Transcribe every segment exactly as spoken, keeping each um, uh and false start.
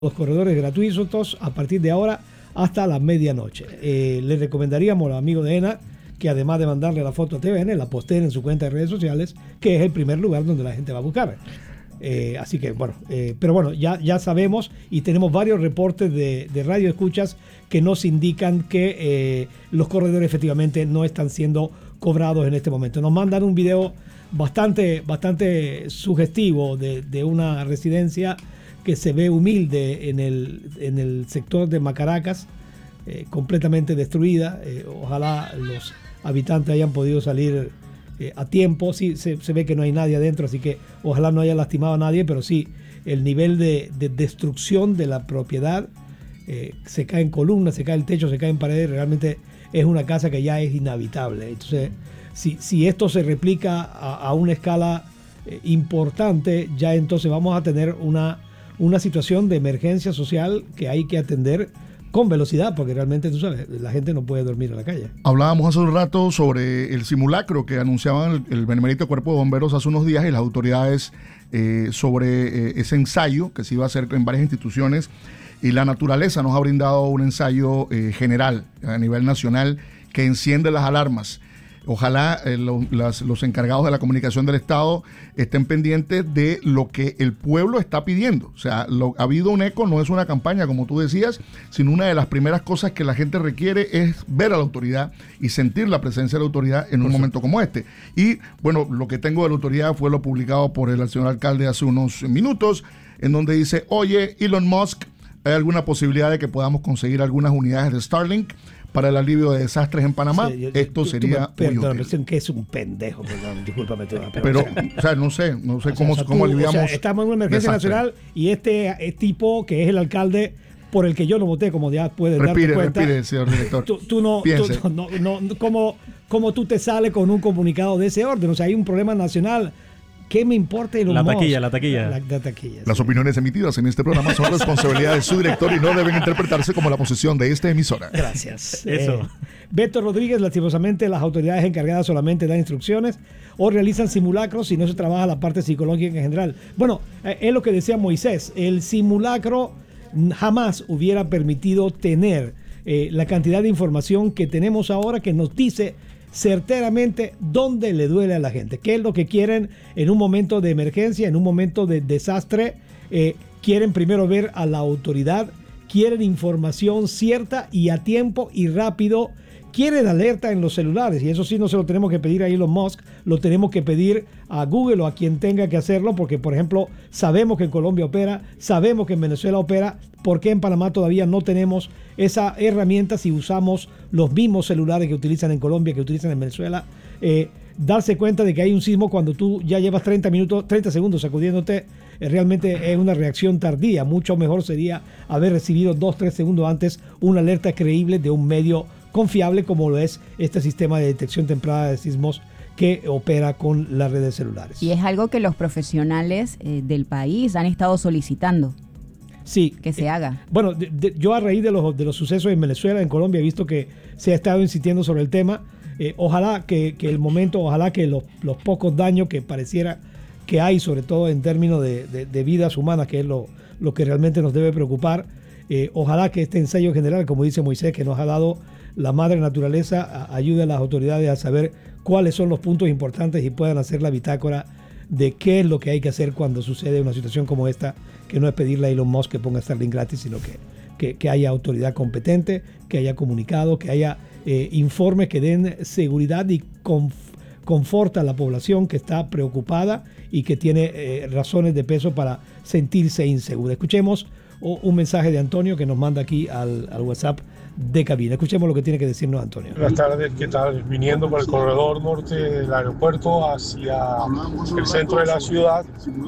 los corredores gratuitos a partir de ahora hasta la medianoche. Eh, les recomendaríamos a los amigos de ENA que además de mandarle la foto a T V N, la posteen en su cuenta de redes sociales, que es el primer lugar donde la gente va a buscar. Eh, así que bueno, eh, pero bueno, ya, ya sabemos y tenemos varios reportes de, de radio escuchas que nos indican que eh, los corredores efectivamente no están siendo cobrados en este momento. Nos mandan un video bastante, bastante sugestivo de, de una residencia que se ve humilde en el, en el sector de Macaracas, eh, completamente destruida. Eh, ojalá los habitantes hayan podido salir eh, a tiempo. Sí, se, se ve que no hay nadie adentro, así que ojalá no haya lastimado a nadie, pero sí, el nivel de, de destrucción de la propiedad, eh, se caen columnas, se cae el techo, se caen paredes, realmente es una casa que ya es inhabitable. Entonces, si, si esto se replica a, a una escala eh, importante, ya entonces vamos a tener una una situación de emergencia social que hay que atender con velocidad, porque realmente, tú sabes, la gente no puede dormir en la calle. Hablábamos hace un rato sobre el simulacro que anunciaban el, el Benemérito Cuerpo de Bomberos hace unos días y las autoridades eh, sobre eh, ese ensayo que se iba a hacer en varias instituciones, y la naturaleza nos ha brindado un ensayo eh, general a nivel nacional que enciende las alarmas. Ojalá eh, lo, las, los encargados de la comunicación del Estado estén pendientes de lo que el pueblo está pidiendo. O sea, lo, ha habido un eco, no es una campaña como tú decías, sino una de las primeras cosas que la gente requiere es ver a la autoridad y sentir la presencia de la autoridad en un por momento como este. Y bueno, lo que tengo de la autoridad fue lo publicado por el señor alcalde hace unos minutos, en donde dice: oye, Elon Musk, ¿hay alguna posibilidad de que podamos conseguir algunas unidades de Starlink para el alivio de desastres en Panamá? Sí, yo, Esto tú, sería tú me, muy perdón, útil. Que es un pendejo, perdón, discúlpame. Pero, pero o, sea, o sea, no sé, no sé o cómo, sea, cómo tú, aliviamos. O sea, estamos en una emergencia desastre. nacional y este, este tipo, que es el alcalde por el que yo no voté, como ya puedes respire, darte cuenta. Respire, señor director. Tú, tú no, tú, no, no, no ¿cómo, ¿Cómo tú te sales con un comunicado de ese orden? O sea, hay un problema nacional. ¿Qué me importa Elon La Musk? taquilla, la taquilla. La, la taquilla Las sí. opiniones emitidas en este programa son responsabilidad de su director y no deben interpretarse como la posición de esta emisora. Gracias. Eso. Eh, Beto Rodríguez, lastimosamente, las autoridades encargadas solamente dan instrucciones o realizan simulacros y no se trabaja la parte psicológica en general. Bueno, eh, es lo que decía Moisés. El simulacro jamás hubiera permitido tener eh, la cantidad de información que tenemos ahora, que nos dice certeramente dónde le duele a la gente, qué es lo que quieren en un momento de emergencia, en un momento de desastre. Eh, quieren primero ver a la autoridad, quieren información cierta y a tiempo y rápido, quieren alerta en los celulares, y eso sí no se lo tenemos que pedir a Elon Musk, lo tenemos que pedir a Google o a quien tenga que hacerlo, porque por ejemplo sabemos que en Colombia opera, sabemos que en Venezuela opera. ¿Por qué en Panamá todavía no tenemos esa herramienta si usamos los mismos celulares que utilizan en Colombia, que utilizan en Venezuela? Eh, darse cuenta de que hay un sismo cuando tú ya llevas treinta minutos, treinta segundos sacudiéndote, eh, realmente es una reacción tardía. Mucho mejor sería haber recibido dos, tres segundos antes una alerta creíble de un medio confiable como lo es este sistema de detección temprana de sismos que opera con las redes celulares. Y es algo que los profesionales eh, del país han estado solicitando. Sí. Que se eh, haga. Bueno, de, de, yo a raíz de los, de los sucesos en Venezuela, en Colombia, he visto que se ha estado insistiendo sobre el tema. Eh, ojalá que, que el momento, ojalá que los, los pocos daños que pareciera que hay, sobre todo en términos de, de, de vidas humanas, que es lo, lo que realmente nos debe preocupar, eh, ojalá que este ensayo general, como dice Moisés, que nos ha dado la madre naturaleza, a, ayude a las autoridades a saber cuáles son los puntos importantes y puedan hacer la bitácora de qué es lo que hay que hacer cuando sucede una situación como esta, que no es pedirle a Elon Musk que ponga Starlink gratis, sino que, que, que haya autoridad competente, que haya comunicado, que haya eh, informes que den seguridad y conf, conforta a la población que está preocupada y que tiene eh, razones de peso para sentirse insegura. Escuchemos oh, un mensaje de Antonio que nos manda aquí al, al WhatsApp de cabina. Escuchemos lo que tiene que decirnos Antonio. Buenas tardes, ¿qué tal? Viniendo por el corredor norte del aeropuerto hacia el centro de la ciudad,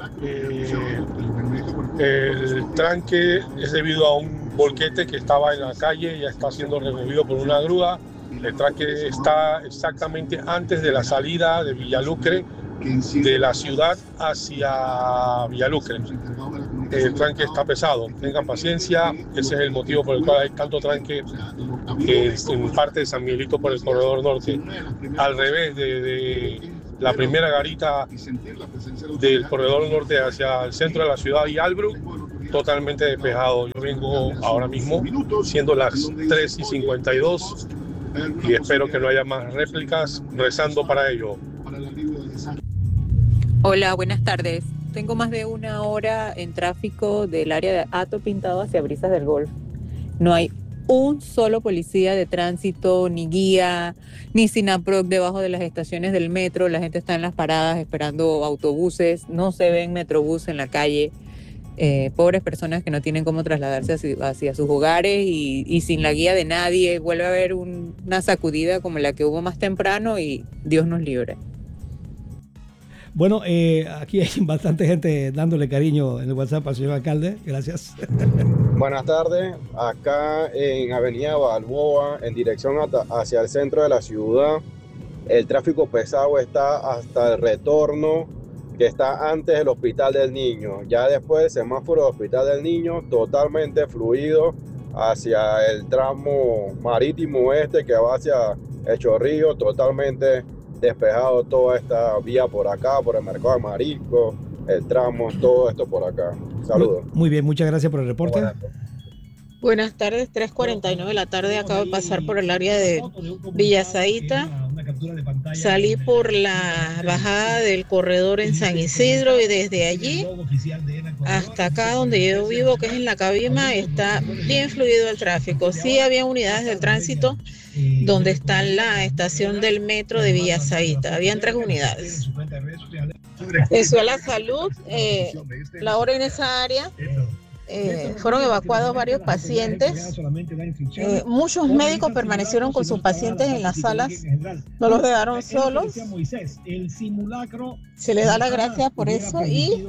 eh, el tranque es debido a un volquete que estaba en la calle, ya está siendo removido por una grúa. El tranque está exactamente antes de la salida de Villalucre, de la ciudad hacia Villalucre. El tranque está pesado, tengan paciencia, ese es el motivo por el cual hay tanto tranque eh, en parte de San Miguelito por el corredor norte. Al revés de, de la primera garita del corredor norte hacia el centro de la ciudad y Albrook, totalmente despejado. Yo vengo ahora mismo, siendo las tres y cincuenta y dos, y espero que no haya más réplicas, rezando para ello. Hola, buenas tardes. Tengo más de una hora en tráfico del área de Hato Pintado hacia Brisas del Golf. No hay un solo policía de tránsito, ni guía, ni SINAPROC debajo de las estaciones del metro. La gente está en las paradas esperando autobuses, no se ven metrobús en la calle. Eh, pobres personas que no tienen cómo trasladarse hacia, hacia sus hogares y, y sin la guía de nadie. Vuelve a haber un, una sacudida como la que hubo más temprano y Dios nos libre. Bueno, eh, aquí hay bastante gente dándole cariño en el WhatsApp al señor alcalde. Gracias. Buenas tardes. Acá en Avenida Balboa, en dirección hacia el centro de la ciudad, el tráfico pesado está hasta el retorno, que está antes del Hospital del Niño. Ya después del semáforo del Hospital del Niño, totalmente fluido hacia el tramo marítimo este que va hacia el Chorrillo, totalmente despejado toda esta vía por acá, por el mercado de marisco, el tramo, todo esto por acá. Saludos. Muy bien, muchas gracias por el reporte. Buenas, Buenas tardes, tres cuarenta y nueve de la tarde. Acabo de pasar por el área de Villa Zaita. Salí por la bajada del corredor en San Isidro y desde allí hasta acá donde yo vivo, que es en la Cabima, está bien fluido el tráfico. Sí había unidades del tránsito donde está la estación del metro de Villa Zaita. Habían tres unidades. Eso es la salud. Eh, la hora en esa área. Eh, fueron evacuados varios pacientes. Eh, muchos médicos permanecieron con sus pacientes en las salas, no los dejaron solos. Se le da las gracias por eso y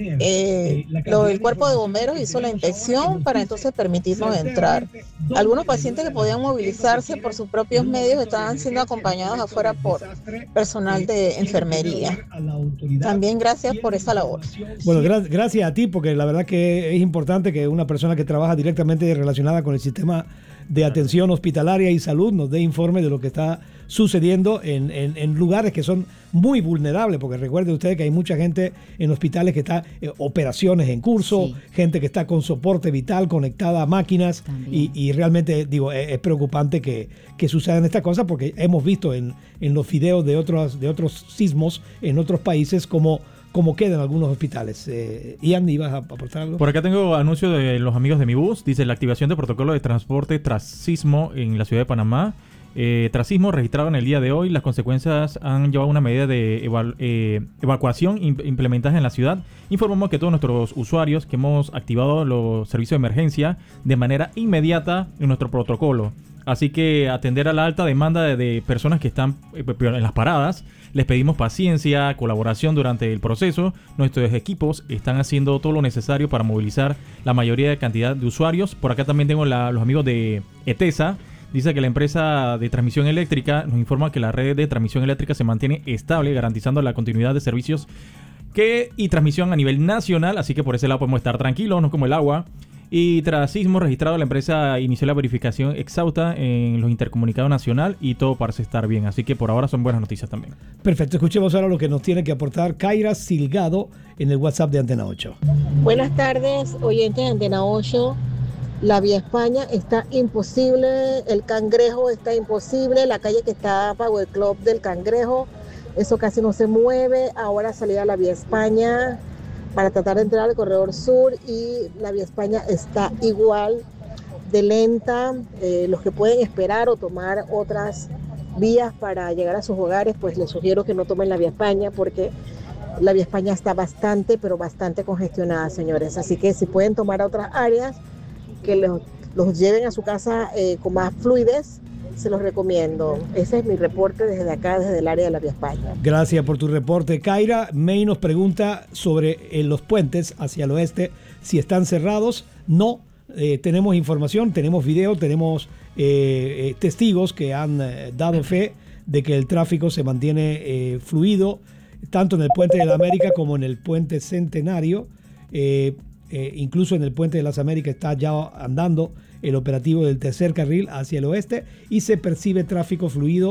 eh, lo, el cuerpo de bomberos hizo la inspección para entonces permitirnos entrar. Algunos pacientes que podían movilizarse por sus propios medios estaban siendo acompañados afuera por personal de enfermería. También gracias por esa labor. Bueno, gra- gracias a ti, porque la verdad que es importante que una persona que trabaja directamente relacionada con el sistema de atención hospitalaria y salud nos dé informe de lo que está sucediendo en, en, en lugares que son muy vulnerables, porque recuerde usted que hay mucha gente en hospitales que está eh, operaciones en curso, sí. Gente que está con soporte vital conectada a máquinas y, y realmente digo es, es preocupante que, que sucedan estas cosas, porque hemos visto en, en los videos de otros, de otros sismos en otros países como como quedan algunos hospitales. Eh, Ian, ¿ibas a aportar algo? Por acá tengo anuncio de los amigos de mi bus. Dice la activación de protocolo de transporte tras sismo en la ciudad de Panamá. Eh, tras sismo registrado en el día de hoy, las consecuencias han llevado una medida de evalu- eh, evacuación imp- implementada en la ciudad. Informamos que todos nuestros usuarios que hemos activado los servicios de emergencia de manera inmediata en nuestro protocolo. Así que atender a la alta demanda de, de personas que están eh, en las paradas. Les pedimos paciencia, colaboración durante el proceso. Nuestros equipos están haciendo todo lo necesario para movilizar la mayoría de cantidad de usuarios. Por acá también tengo la, los amigos de ETESA. Dice que la empresa de transmisión eléctrica nos informa que la red de transmisión eléctrica se mantiene estable, garantizando la continuidad de servicios que, y transmisión a nivel nacional. Así que por ese lado podemos estar tranquilos, no como el agua. Y tras sismo registrado, la empresa inició la verificación exhausta en los intercomunicados nacional y todo parece estar bien. Así que por ahora son buenas noticias también. Perfecto, escuchemos ahora lo que nos tiene que aportar Kaira Silgado en el WhatsApp de Antena ocho. Buenas tardes, oyentes de Antena ocho. La vía España está imposible, el Cangrejo está imposible, la calle que está Power Club del Cangrejo, eso casi no se mueve. Ahora salida a la vía España para tratar de entrar al corredor sur y la vía España está igual de lenta. Eh, los que pueden esperar o tomar otras vías para llegar a sus hogares, pues les sugiero que no tomen la vía España, porque la vía España está bastante, pero bastante congestionada, señores. Así que si pueden tomar a otras áreas que los, los lleven a su casa eh, con más fluidez, se los recomiendo. Ese es mi reporte desde acá, desde el área de la vía España. Gracias por tu reporte, Kaira. May nos pregunta sobre eh, los puentes hacia el oeste, si están cerrados. No, eh, tenemos información, tenemos video, tenemos eh, eh, testigos que han eh, dado fe de que el tráfico se mantiene eh, fluido, tanto en el Puente de la América como en el Puente Centenario. Eh, eh, incluso en el Puente de las Américas está ya andando el operativo del tercer carril hacia el oeste y se percibe tráfico fluido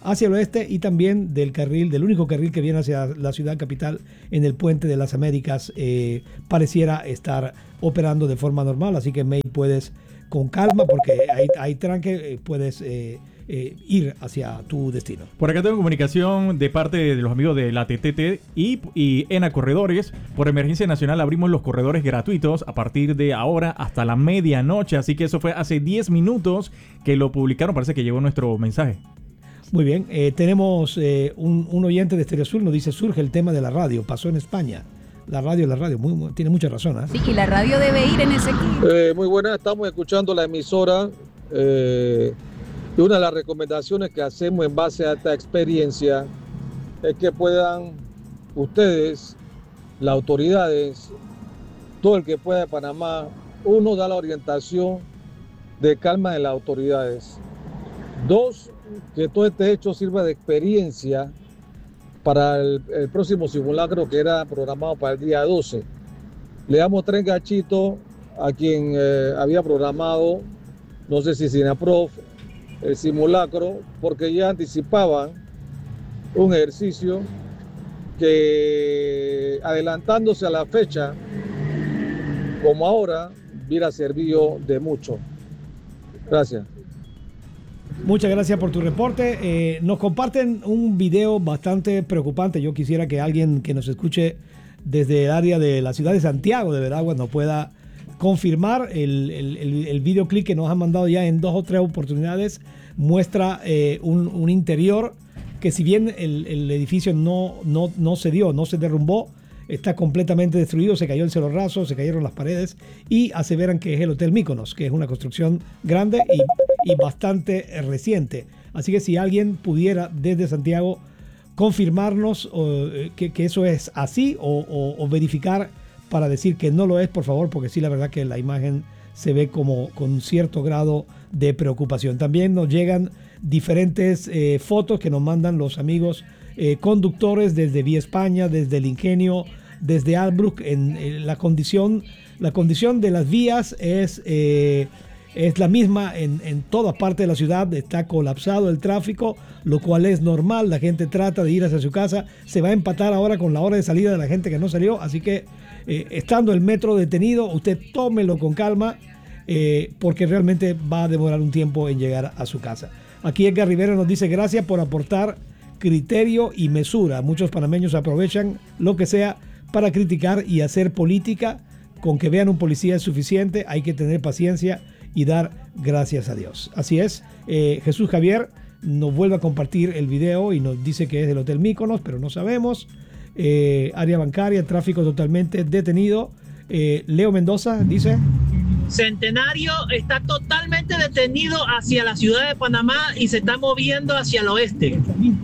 hacia el oeste y también del carril, del único carril que viene hacia la ciudad capital en el Puente de las Américas, eh, pareciera estar operando de forma normal. Así que, May, puedes con calma porque hay, hay tranque, eh, puedes eh, eh, ir hacia tu destino. Por acá tengo comunicación de parte de los amigos de la T T T y, y ENA Corredores. Por emergencia nacional abrimos los corredores gratuitos a partir de ahora hasta la medianoche. Así que eso fue hace diez minutos que lo publicaron. Parece que llegó nuestro mensaje. Muy bien, eh, tenemos eh, un, un oyente de Estéreo Azul, nos dice, surge el tema de la radio, pasó en España. La radio, la radio, muy, muy, tiene mucha razón. ¿eh? Sí, y la radio debe ir en ese equipo. Eh, muy buena, estamos escuchando la emisora eh, y una de las recomendaciones que hacemos en base a esta experiencia es que puedan ustedes, las autoridades, todo el que pueda de Panamá, uno, da la orientación de calma de las autoridades. Dos, que todo este hecho sirva de experiencia para el, el próximo simulacro que era programado para el día doce. Le damos tres gachitos a quien eh, había programado, no sé si SINAPROF, el simulacro, porque ya anticipaban un ejercicio que, adelantándose a la fecha, como ahora, hubiera servido de mucho. Gracias. Muchas gracias por tu reporte. Eh, nos comparten un video bastante preocupante. Yo quisiera que alguien que nos escuche desde el área de la ciudad de Santiago de Veraguas nos pueda confirmar. El, el, el, el videoclip que nos han mandado ya en dos o tres oportunidades muestra eh, un, un interior que, si bien el, el edificio no, no, no se dio, no se derrumbó, está completamente destruido, se cayó el cielo raso, se cayeron las paredes y aseveran que es el Hotel Mykonos, que es una construcción grande y, y bastante reciente. Así que si alguien pudiera desde Santiago confirmarnos o, que, que eso es así o, o, o verificar para decir que no lo es, por favor, porque sí, la verdad que la imagen se ve como con cierto grado de preocupación. También nos llegan diferentes eh, fotos que nos mandan los amigos eh, conductores desde Vía España, desde el Ingenio, desde Albrook. En, en la condición la condición de las vías es, eh, es la misma en, en toda parte de la ciudad. Está colapsado el tráfico, lo cual es normal. La gente trata de ir hacia su casa. Se va a empatar ahora con la hora de salida de la gente que no salió. Así que eh, estando el metro detenido, usted tómelo con calma, eh, porque realmente va a demorar un tiempo en llegar a su casa. Aquí Edgar Rivera nos dice: gracias por aportar criterio y mesura. Muchos panameños aprovechan lo que sea para criticar y hacer política. Con que vean un policía es suficiente. Hay que tener paciencia y dar gracias a Dios. Así es. Eh, Jesús Javier nos vuelve a compartir el video y nos dice que es del Hotel Mykonos, pero no sabemos. Eh, área bancaria, tráfico totalmente detenido. Eh, Leo Mendoza dice: Centenario está totalmente detenido hacia la ciudad de Panamá y se está moviendo hacia el oeste.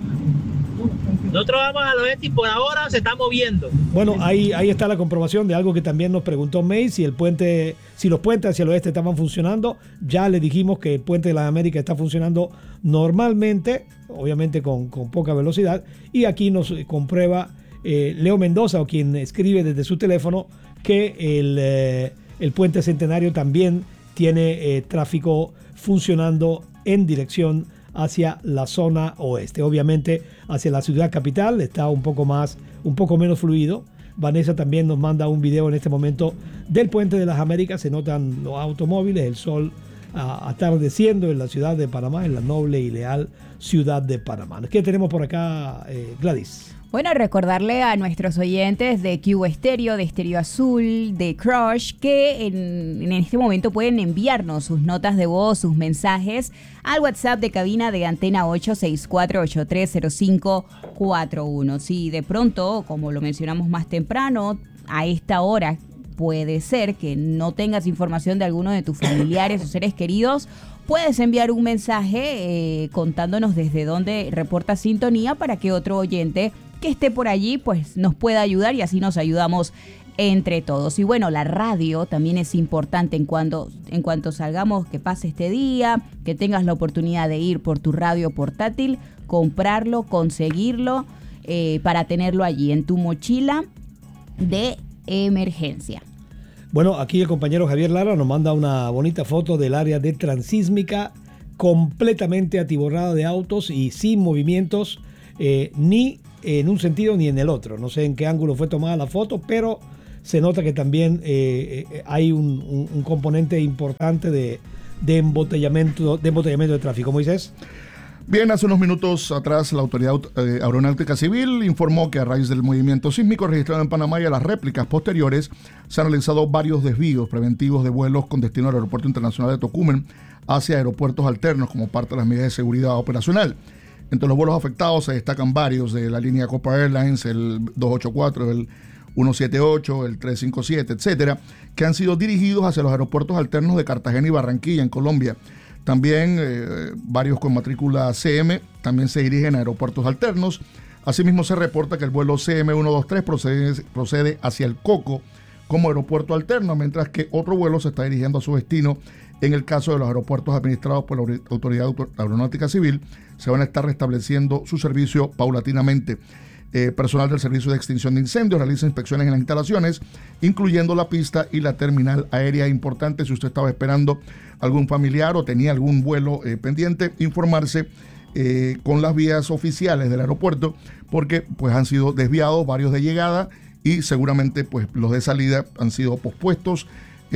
Nosotros vamos al oeste y por ahora se está moviendo. Bueno, ahí, ahí está la comprobación de algo que también nos preguntó May, si el puente, si los puentes hacia el oeste estaban funcionando. Ya le dijimos que el puente de las Américas está funcionando normalmente, obviamente con, con poca velocidad. Y aquí nos comprueba eh, Leo Mendoza, o quien escribe desde su teléfono, que el, eh, el puente Centenario también tiene eh, tráfico funcionando en dirección hacia la zona oeste. Obviamente hacia la ciudad capital está un poco más, un poco menos fluido. Vanessa también nos manda un video en este momento del Puente de las Américas. Se notan los automóviles, el sol uh, atardeciendo en la ciudad de Panamá, en la noble y leal ciudad de Panamá. ¿Qué tenemos por acá, eh, Gladys? Bueno, recordarle a nuestros oyentes de Q Estéreo, de Estéreo Azul, de Crush, que en, en este momento pueden enviarnos sus notas de voz, sus mensajes al WhatsApp de cabina de Antena ocho seis cuatro ocho tres cero cinco cuatro uno. Si de pronto, como lo mencionamos más temprano, a esta hora puede ser que no tengas información de alguno de tus familiares o seres queridos, puedes enviar un mensaje eh, contándonos desde dónde reportas sintonía para que otro oyente que esté por allí pues nos pueda ayudar y así nos ayudamos entre todos. Y bueno, la radio también es importante en cuanto, en cuanto salgamos, que pase este día, que tengas la oportunidad de ir por tu radio portátil, comprarlo, conseguirlo eh, para tenerlo allí en tu mochila de emergencia. Bueno, aquí el compañero Javier Lara nos manda una bonita foto del área de Transísmica completamente atiborrada de autos y sin movimientos eh, ni en un sentido ni en el otro. No sé en qué ángulo fue tomada la foto, pero se nota que también eh, eh, hay un, un, un componente importante de, de, embotellamiento, de embotellamiento de tráfico. Moisés. Bien, hace unos minutos atrás la Autoridad eh, Aeronáutica Civil informó que a raíz del movimiento sísmico registrado en Panamá y a las réplicas posteriores se han realizado varios desvíos preventivos de vuelos con destino al Aeropuerto Internacional de Tocumen hacia aeropuertos alternos como parte de las medidas de seguridad operacional. Entre los vuelos afectados se destacan varios de la línea Copa Airlines, el dos ochenta y cuatro, el ciento setenta y ocho, el trescientos cincuenta y siete, etcétera, que han sido dirigidos hacia los aeropuertos alternos de Cartagena y Barranquilla, en Colombia. También eh, varios con matrícula C M también se dirigen a aeropuertos alternos. Asimismo, se reporta que el vuelo C M ciento veintitrés procede, procede hacia el Coco como aeropuerto alterno, mientras que otro vuelo se está dirigiendo a su destino. En el caso de los aeropuertos administrados por la Autoridad Aeronáutica Civil, se van a estar restableciendo su servicio paulatinamente. Eh, personal del Servicio de Extinción de Incendios realiza inspecciones en las instalaciones, incluyendo la pista y la terminal aérea. Importante, si usted estaba esperando algún familiar o tenía algún vuelo eh, pendiente, informarse eh, con las vías oficiales del aeropuerto, porque pues han sido desviados varios de llegada y seguramente pues los de salida han sido pospuestos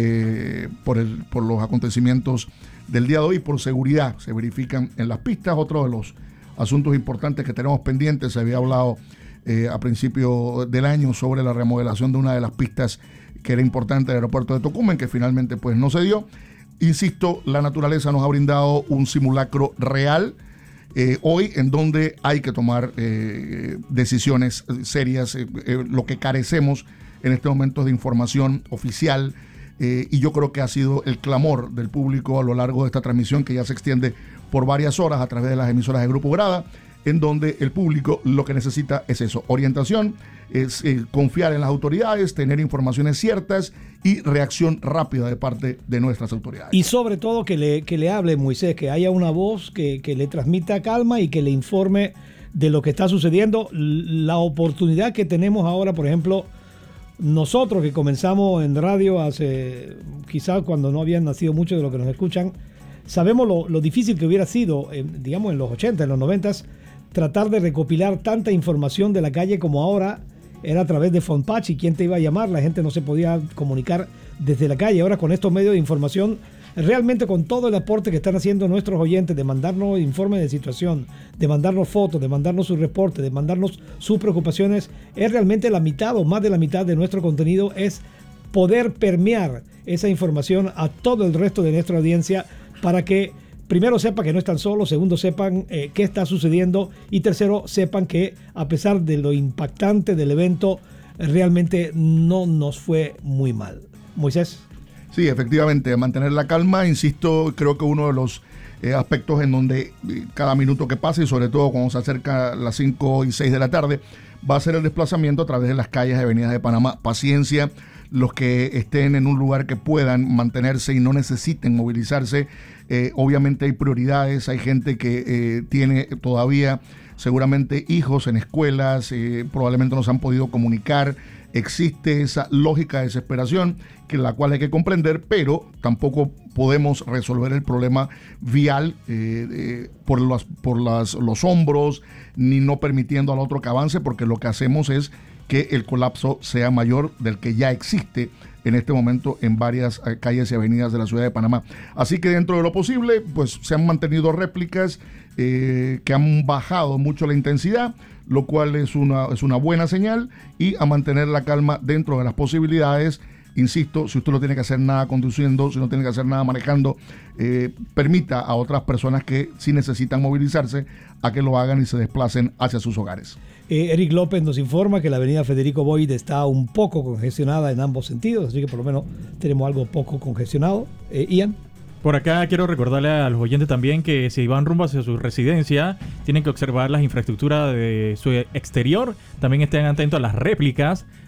eh, por, el, por los acontecimientos del día de hoy. Por seguridad se verifican en las pistas. Otro de los asuntos importantes que tenemos pendientes, se había hablado eh, a principio del año sobre la remodelación de una de las pistas que era importante del aeropuerto de Tocumen, que finalmente pues no se dio. Insisto, la naturaleza nos ha brindado un simulacro real eh, hoy en donde hay que tomar eh, decisiones serias, eh, eh, lo que carecemos en este momento de información oficial. Eh, y yo creo que ha sido el clamor del público a lo largo de esta transmisión, que ya se extiende por varias horas a través de las emisoras de Grupo Grada, en donde el público lo que necesita es eso, orientación, es eh, confiar en las autoridades, tener informaciones ciertas y reacción rápida de parte de nuestras autoridades. Y sobre todo que le, que le hable, Moisés, que haya una voz que, que le transmita calma y que le informe de lo que está sucediendo. La oportunidad que tenemos ahora, por ejemplo, nosotros que comenzamos en radio hace, quizás cuando no habían nacido muchos de los que nos escuchan, sabemos lo, lo difícil que hubiera sido, eh, digamos en los ochenta, en los noventa, tratar de recopilar tanta información de la calle como ahora. Era a través de Fonpatch y quién te iba a llamar, la gente no se podía comunicar desde la calle. Ahora con estos medios de información, realmente con todo el aporte que están haciendo nuestros oyentes de mandarnos informes de situación, de mandarnos fotos, de mandarnos sus reportes, de mandarnos sus preocupaciones, es realmente la mitad o más de la mitad de nuestro contenido, es poder permear esa información a todo el resto de nuestra audiencia para que primero sepan que no están solos, segundo sepan eh, qué está sucediendo y tercero sepan que a pesar de lo impactante del evento, realmente no nos fue muy mal. Moisés. Sí, efectivamente, mantener la calma, insisto, creo que uno de los eh, aspectos en donde eh, cada minuto que pasa y sobre todo cuando se acerca las cinco y seis de la tarde, va a ser el desplazamiento a través de las calles y avenidas de Panamá. Paciencia, los que estén en un lugar que puedan mantenerse y no necesiten movilizarse. Eh, obviamente hay prioridades, hay gente que eh, tiene todavía seguramente hijos en escuelas, eh, probablemente no se han podido comunicar. Existe esa lógica de desesperación que la cual hay que comprender, pero tampoco podemos resolver el problema vial eh, eh, por, las, por las, los hombros, ni no permitiendo al otro que avance, porque lo que hacemos es que el colapso sea mayor del que ya existe en este momento en varias calles y avenidas de la ciudad de Panamá. Así que dentro de lo posible, pues se han mantenido réplicas eh, que han bajado mucho la intensidad, lo cual es una, es una buena señal, y a mantener la calma dentro de las posibilidades. Insisto, si usted no tiene que hacer nada conduciendo, si no tiene que hacer nada manejando, eh, permita a otras personas que sí necesitan movilizarse a que lo hagan y se desplacen hacia sus hogares. Eh, Eric López nos informa que la avenida Federico Boyd está un poco congestionada en ambos sentidos, así que por lo menos tenemos algo poco congestionado. Eh, Ian. Por acá quiero recordarle a los oyentes también que si van rumbo hacia su residencia, tienen que observar las infraestructuras de su exterior. También estén atentos a las réplicas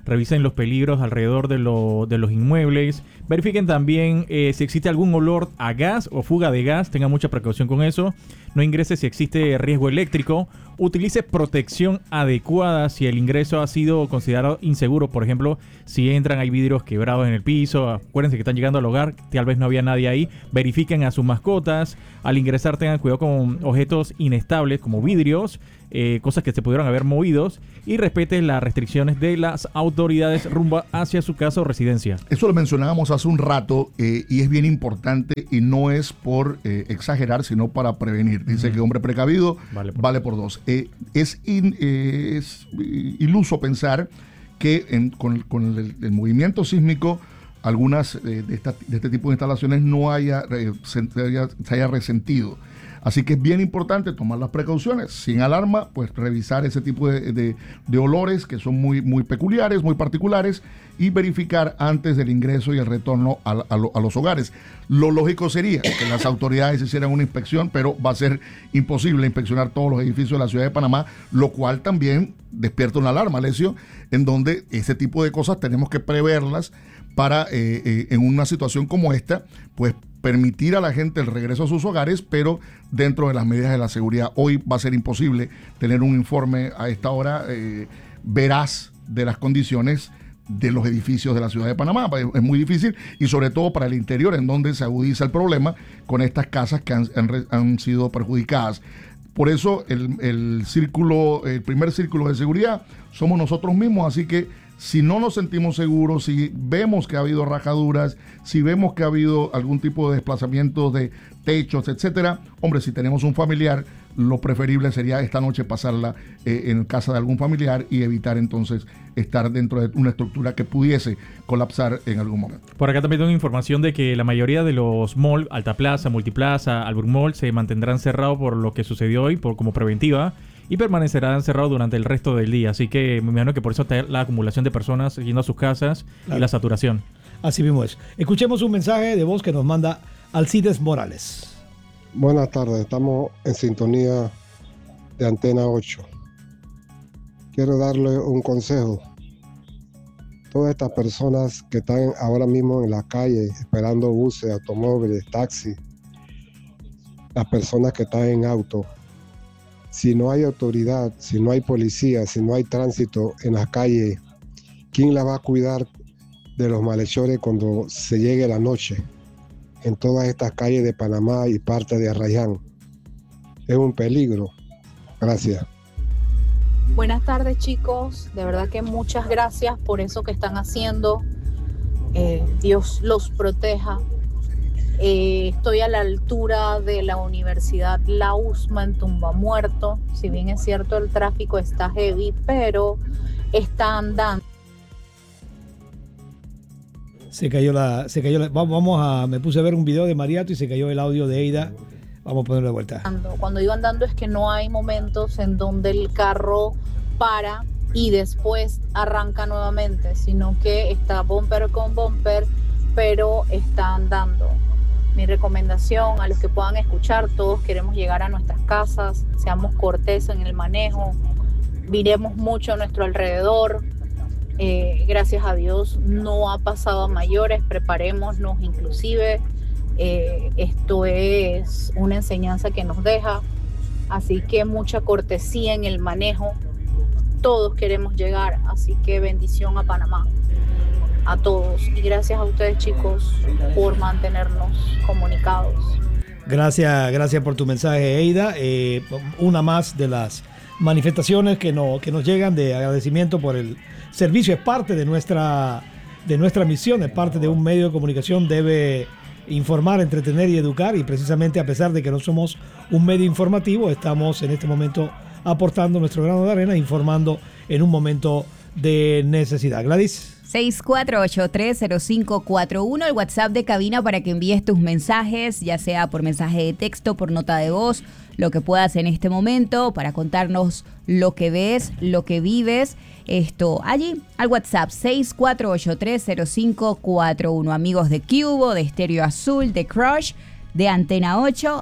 revisen los peligros alrededor de, lo, de los inmuebles, verifiquen también eh, si existe algún olor a gas o fuga de gas, tengan mucha precaución con eso, no ingrese si existe riesgo eléctrico, utilice protección adecuada si el ingreso ha sido considerado inseguro, por ejemplo, si entran hay vidrios quebrados en el piso, acuérdense que están llegando al hogar, tal vez no había nadie ahí, verifiquen a sus mascotas, al ingresar tengan cuidado con objetos inestables como vidrios, eh, cosas que se pudieron haber movidos, y respeten las restricciones de las autoridades rumbo hacia su casa o residencia. Eso lo mencionábamos hace un rato eh, y es bien importante y no es por eh, exagerar, sino para prevenir. Dice uh-huh. que hombre precavido vale por, vale por dos. Eh, es, in, eh, es iluso pensar que en, con, con el, el movimiento sísmico algunas eh, de, esta, de este tipo de instalaciones no haya, eh, se, haya, se haya resentido. Así que es bien importante tomar las precauciones. Sin alarma, pues revisar ese tipo de, de, de olores que son muy, muy peculiares, muy particulares, y verificar antes del ingreso y el retorno a, a, lo, a los hogares. Lo lógico sería que las autoridades hicieran una inspección, pero va a ser imposible inspeccionar todos los edificios de la ciudad de Panamá, lo cual también despierta una alarma, Alessio, en donde ese tipo de cosas tenemos que preverlas para, eh, eh, en una situación como esta, pues permitir a la gente el regreso a sus hogares, pero dentro de las medidas de la seguridad. Hoy va a ser imposible tener un informe a esta hora eh, veraz de las condiciones de los edificios de la ciudad de Panamá. Es muy difícil, y sobre todo para el interior, en donde se agudiza el problema con estas casas que han, han, han sido perjudicadas. Por eso el, el círculo, el primer círculo de seguridad somos nosotros mismos, así que si no nos sentimos seguros, si vemos que ha habido rajaduras, si vemos que ha habido algún tipo de desplazamiento de techos, etcétera, hombre, si tenemos un familiar, lo preferible sería esta noche pasarla eh, en casa de algún familiar y evitar entonces estar dentro de una estructura que pudiese colapsar en algún momento. Por acá también tengo información de que la mayoría de los malls, Alta Plaza, Multiplaza, Albrook Mall, se mantendrán cerrados por lo que sucedió hoy, por como preventiva, y permanecerán cerrados durante el resto del día. Así que me imagino que por eso está la acumulación de personas yendo a sus casas, claro, y la saturación. Así mismo es. Escuchemos un mensaje de voz que nos manda Alcides Morales. Buenas tardes, estamos en sintonía de Antena ocho. Quiero darle un consejo. Todas estas personas que están ahora mismo en la calle esperando buses, automóviles, taxis, las personas que están en auto, si no hay autoridad, si no hay policía, si no hay tránsito en las calles, ¿quién la va a cuidar de los malhechores cuando se llegue la noche en todas estas calles de Panamá y parte de Arrayán? Es un peligro. Gracias. Buenas tardes, chicos. De verdad que muchas gracias por eso que están haciendo. Eh, Dios los proteja. Eh, estoy a la altura de la Universidad La Usma en Tumbamuerto. Si bien es cierto el tráfico está heavy, pero está andando. Se cayó la, se cayó la, vamos a, me puse a ver un video de Mariato y se cayó el audio de Eida. Vamos a ponerlo de vuelta. Cuando iba andando es que no hay momentos en donde el carro para y después arranca nuevamente, sino que está bumper con bumper, pero está andando. Mi recomendación a los que puedan escuchar, todos queremos llegar a nuestras casas, seamos corteses en el manejo, miremos mucho a nuestro alrededor. Eh, gracias a Dios no ha pasado a mayores, preparémonos inclusive. Eh, esto es una enseñanza que nos deja, así que mucha cortesía en el manejo. Todos queremos llegar, así que bendición a Panamá, a todos, y gracias a ustedes, chicos, por mantenernos comunicados. Gracias, gracias por tu mensaje, Eida. Eh, una más de las manifestaciones que, no, que nos llegan de agradecimiento por el servicio. Es parte de nuestra, de nuestra misión, es parte de un medio de comunicación, debe informar, entretener y educar, y precisamente a pesar de que no somos un medio informativo, estamos en este momento aportando nuestro grano de arena, informando en un momento de necesidad. Gladys. seis cuatro ocho tres cero cinco cuatro uno, el WhatsApp de cabina para que envíes tus mensajes, ya sea por mensaje de texto, por nota de voz, lo que puedas en este momento, para contarnos lo que ves, lo que vives. Esto allí al WhatsApp seis cuatro ocho tres cero cinco cuatro uno. Amigos de Cubo, de Estéreo Azul, de Crush, de Antena ocho,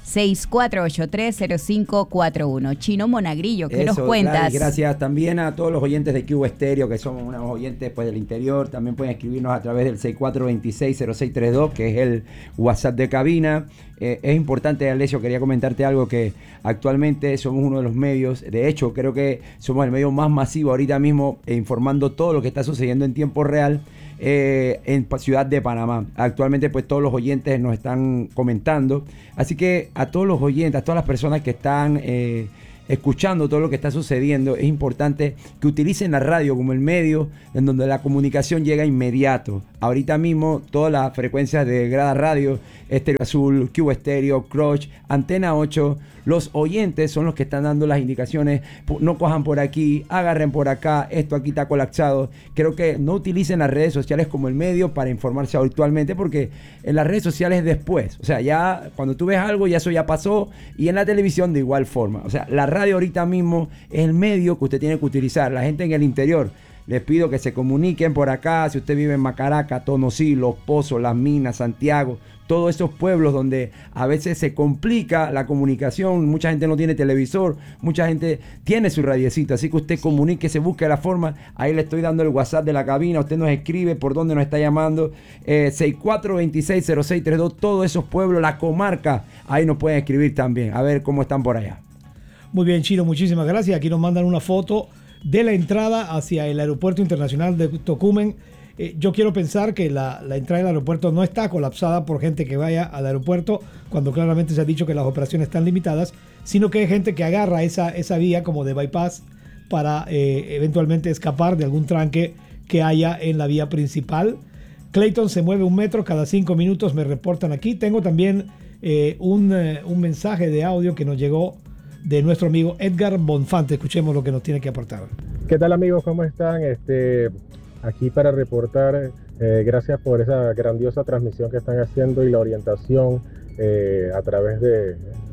seis cuatro ocho tres cero cinco cuatro uno. Chino Monagrillo, ¿qué Eso, nos cuentas? Gladys, gracias también a todos los oyentes de Q Estéreo, que somos unos oyentes pues, del interior. También pueden escribirnos a través del seis cuatro dos seis cero seis tres dos, que es el WhatsApp de cabina. Eh, es importante, Alessio, quería comentarte algo, que actualmente somos uno de los medios, de hecho creo que somos el medio más masivo ahorita mismo, eh, informando todo lo que está sucediendo en tiempo real eh, en Ciudad de Panamá. Actualmente pues todos los oyentes nos están comentando, así que a todos los oyentes, a todas las personas que están eh, escuchando todo lo que está sucediendo, es importante que utilicen la radio como el medio en donde la comunicación llega inmediato. Ahorita mismo todas las frecuencias de Grada Radio, Estéreo Azul, Q Estéreo, Crush, Antena ocho, los oyentes son los que están dando las indicaciones. No cojan por aquí, agarren por acá, esto aquí está colapsado. Creo que no utilicen las redes sociales como el medio para informarse actualmente, porque en las redes sociales después, o sea, ya cuando tú ves algo, ya eso ya pasó, y en la televisión de igual forma. O sea, la radio ahorita mismo es el medio que usted tiene que utilizar. La gente en el interior, les pido que se comuniquen por acá. Si usted vive en Macaraca, Tonosí, Los Pozos, Las Minas, Santiago, todos esos pueblos donde a veces se complica la comunicación, mucha gente no tiene televisor, mucha gente tiene su radiecito, así que usted comunique, se busque la forma. Ahí le estoy dando el WhatsApp de la cabina, usted nos escribe por dónde nos está llamando, eh, seis cuatro dos seis cero seis tres dos, todos esos pueblos, la comarca, ahí nos pueden escribir también, a ver cómo están por allá. Muy bien, Chino, muchísimas gracias. Aquí nos mandan una foto de la entrada hacia el Aeropuerto Internacional de Tocumen. Eh, yo quiero pensar que la, la entrada del aeropuerto no está colapsada por gente que vaya al aeropuerto, cuando claramente se ha dicho que las operaciones están limitadas, sino que hay gente que agarra esa, esa vía como de bypass para eh, eventualmente escapar de algún tranque que haya en la vía principal. Clayton se mueve un metro cada cinco minutos, me reportan aquí. Tengo también eh, un, eh, un mensaje de audio que nos llegó de nuestro amigo Edgar Bonfante. Escuchemos lo que nos tiene que aportar. ¿Qué tal, amigos? ¿Cómo están? Este, aquí para reportar, eh, gracias por esa grandiosa transmisión que están haciendo y la orientación eh, a través de,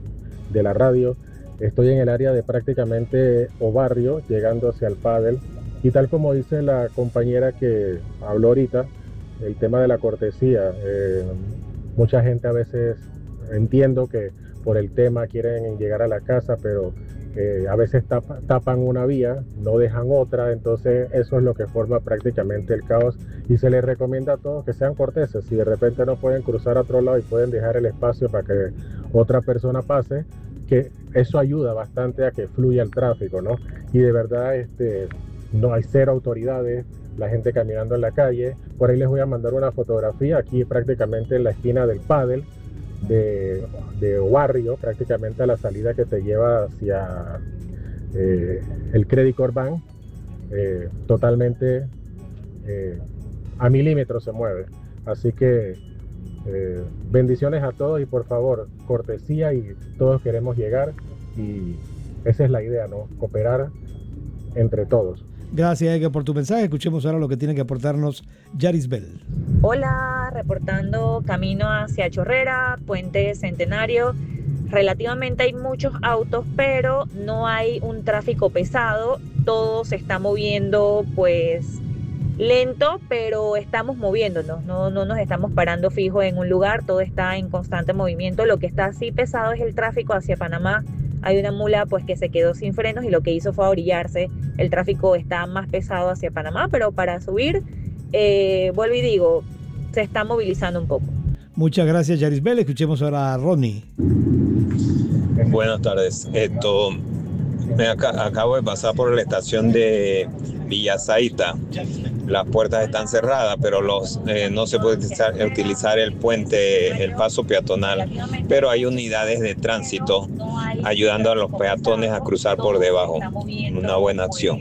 de la radio. Estoy en el área de prácticamente Obarrio, llegando hacia el Padel, y tal como dice la compañera que habló ahorita, el tema de la cortesía. Eh, mucha gente a veces, entiendo que por el tema quieren llegar a la casa, pero eh, a veces tapa, tapan una vía, no dejan otra, entonces eso es lo que forma prácticamente el caos, y se les recomienda a todos que sean corteses. Si de repente no pueden cruzar a otro lado y pueden dejar el espacio para que otra persona pase, que eso ayuda bastante a que fluya el tráfico, ¿no? Y de verdad este, no hay cero autoridades, la gente caminando en la calle. Por ahí les voy a mandar una fotografía aquí prácticamente en la esquina del Padel de, de Barrio, prácticamente a la salida que te lleva hacia eh, el Credit Corp Bank, eh, totalmente eh, a milímetros se mueve. Así que eh, bendiciones a todos, y por favor, cortesía, y todos queremos llegar, y esa es la idea, ¿no? Cooperar entre todos. Gracias, Edgar, por tu mensaje. Escuchemos ahora lo que tiene que aportarnos Yaris Bell. Hola, reportando camino hacia Chorrera, Puente Centenario. Relativamente hay muchos autos, pero no hay un tráfico pesado. Todo se está moviendo pues lento, pero estamos moviéndonos. No, no nos estamos parando fijo en un lugar, todo está en constante movimiento. Lo que está así pesado es el tráfico hacia Panamá. Hay una mula pues que se quedó sin frenos y lo que hizo fue orillarse. El tráfico está más pesado hacia Panamá, pero para subir, eh, vuelvo y digo, se está movilizando un poco. Muchas gracias, Yaris Bell. Escuchemos ahora a Ronnie. Buenas tardes. Esto, me ac- acabo de pasar por la estación de Villasaita. Las puertas están cerradas, pero los eh, no se puede utilizar, utilizar el puente, el paso peatonal, pero hay unidades de tránsito ayudando a los peatones a cruzar por debajo. Una buena acción.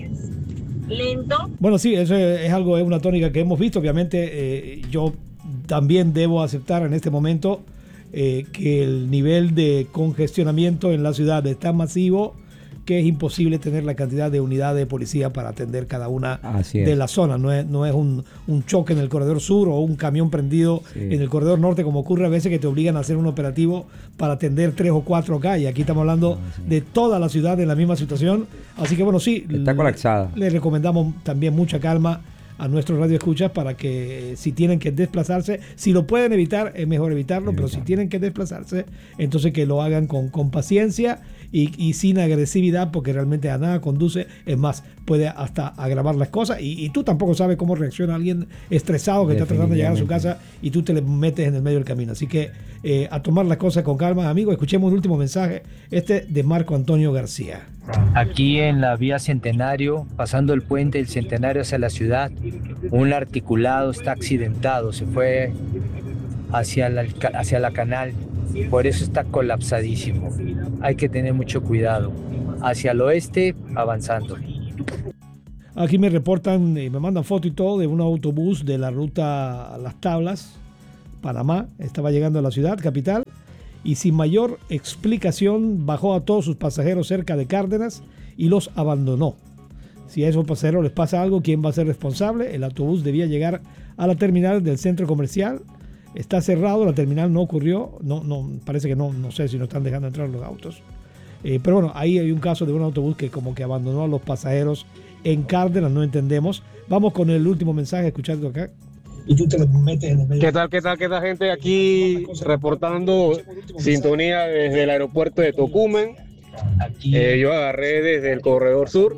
Bueno, sí, eso es algo, es una tónica que hemos visto. Obviamente, eh, yo también debo aceptar en este momento eh, que el nivel de congestionamiento en la ciudad es tan masivo que es imposible tener la cantidad de unidades de policía para atender cada una de las zonas. No es, no es un, un choque en el corredor sur o un camión prendido sí. en el corredor norte, como ocurre a veces que te obligan a hacer un operativo para atender tres o cuatro calles. Aquí estamos hablando ah, sí. de toda la ciudad en la misma situación. Así que bueno, sí. Está colapsada. Le, le recomendamos también mucha calma a nuestros radioescuchas para que si tienen que desplazarse, si lo pueden evitar, es mejor evitarlo, Evitar. pero si tienen que desplazarse, entonces que lo hagan con, con paciencia y, y sin agresividad, porque realmente a nada conduce. Es más, puede hasta agravar las cosas y, y tú tampoco sabes cómo reacciona alguien estresado que está tratando de llegar a su casa y tú te le metes en el medio del camino. Así que eh, a tomar las cosas con calma, amigos. Escuchemos un último mensaje, este de Marco Antonio García. Aquí en la vía Centenario, pasando el puente del Centenario hacia la ciudad, un articulado está accidentado, se fue hacia la, hacia la canal, por eso está colapsadísimo. Hay que tener mucho cuidado. Hacia el oeste, avanzando. Aquí me reportan, eh, me mandan foto y todo de un autobús de la ruta Las Tablas, Panamá, estaba llegando a la ciudad capital y sin mayor explicación bajó a todos sus pasajeros cerca de Cárdenas y los abandonó. Si a esos pasajeros les pasa algo, ¿quién va a ser responsable? El autobús debía llegar a la terminal del centro comercial. Está cerrado, la terminal no ocurrió. No, no, parece que no, no sé si no están dejando entrar los autos. Eh, pero bueno, ahí hay un caso de un autobús que como que abandonó a los pasajeros en Cárdenas, no entendemos. Vamos con el último mensaje, escuchando acá. Y tú te lo metes en el medio. ¿Qué tal, qué tal, qué tal, gente? Aquí reportando sintonía desde el aeropuerto de Tocumen. Eh, yo agarré desde el corredor sur.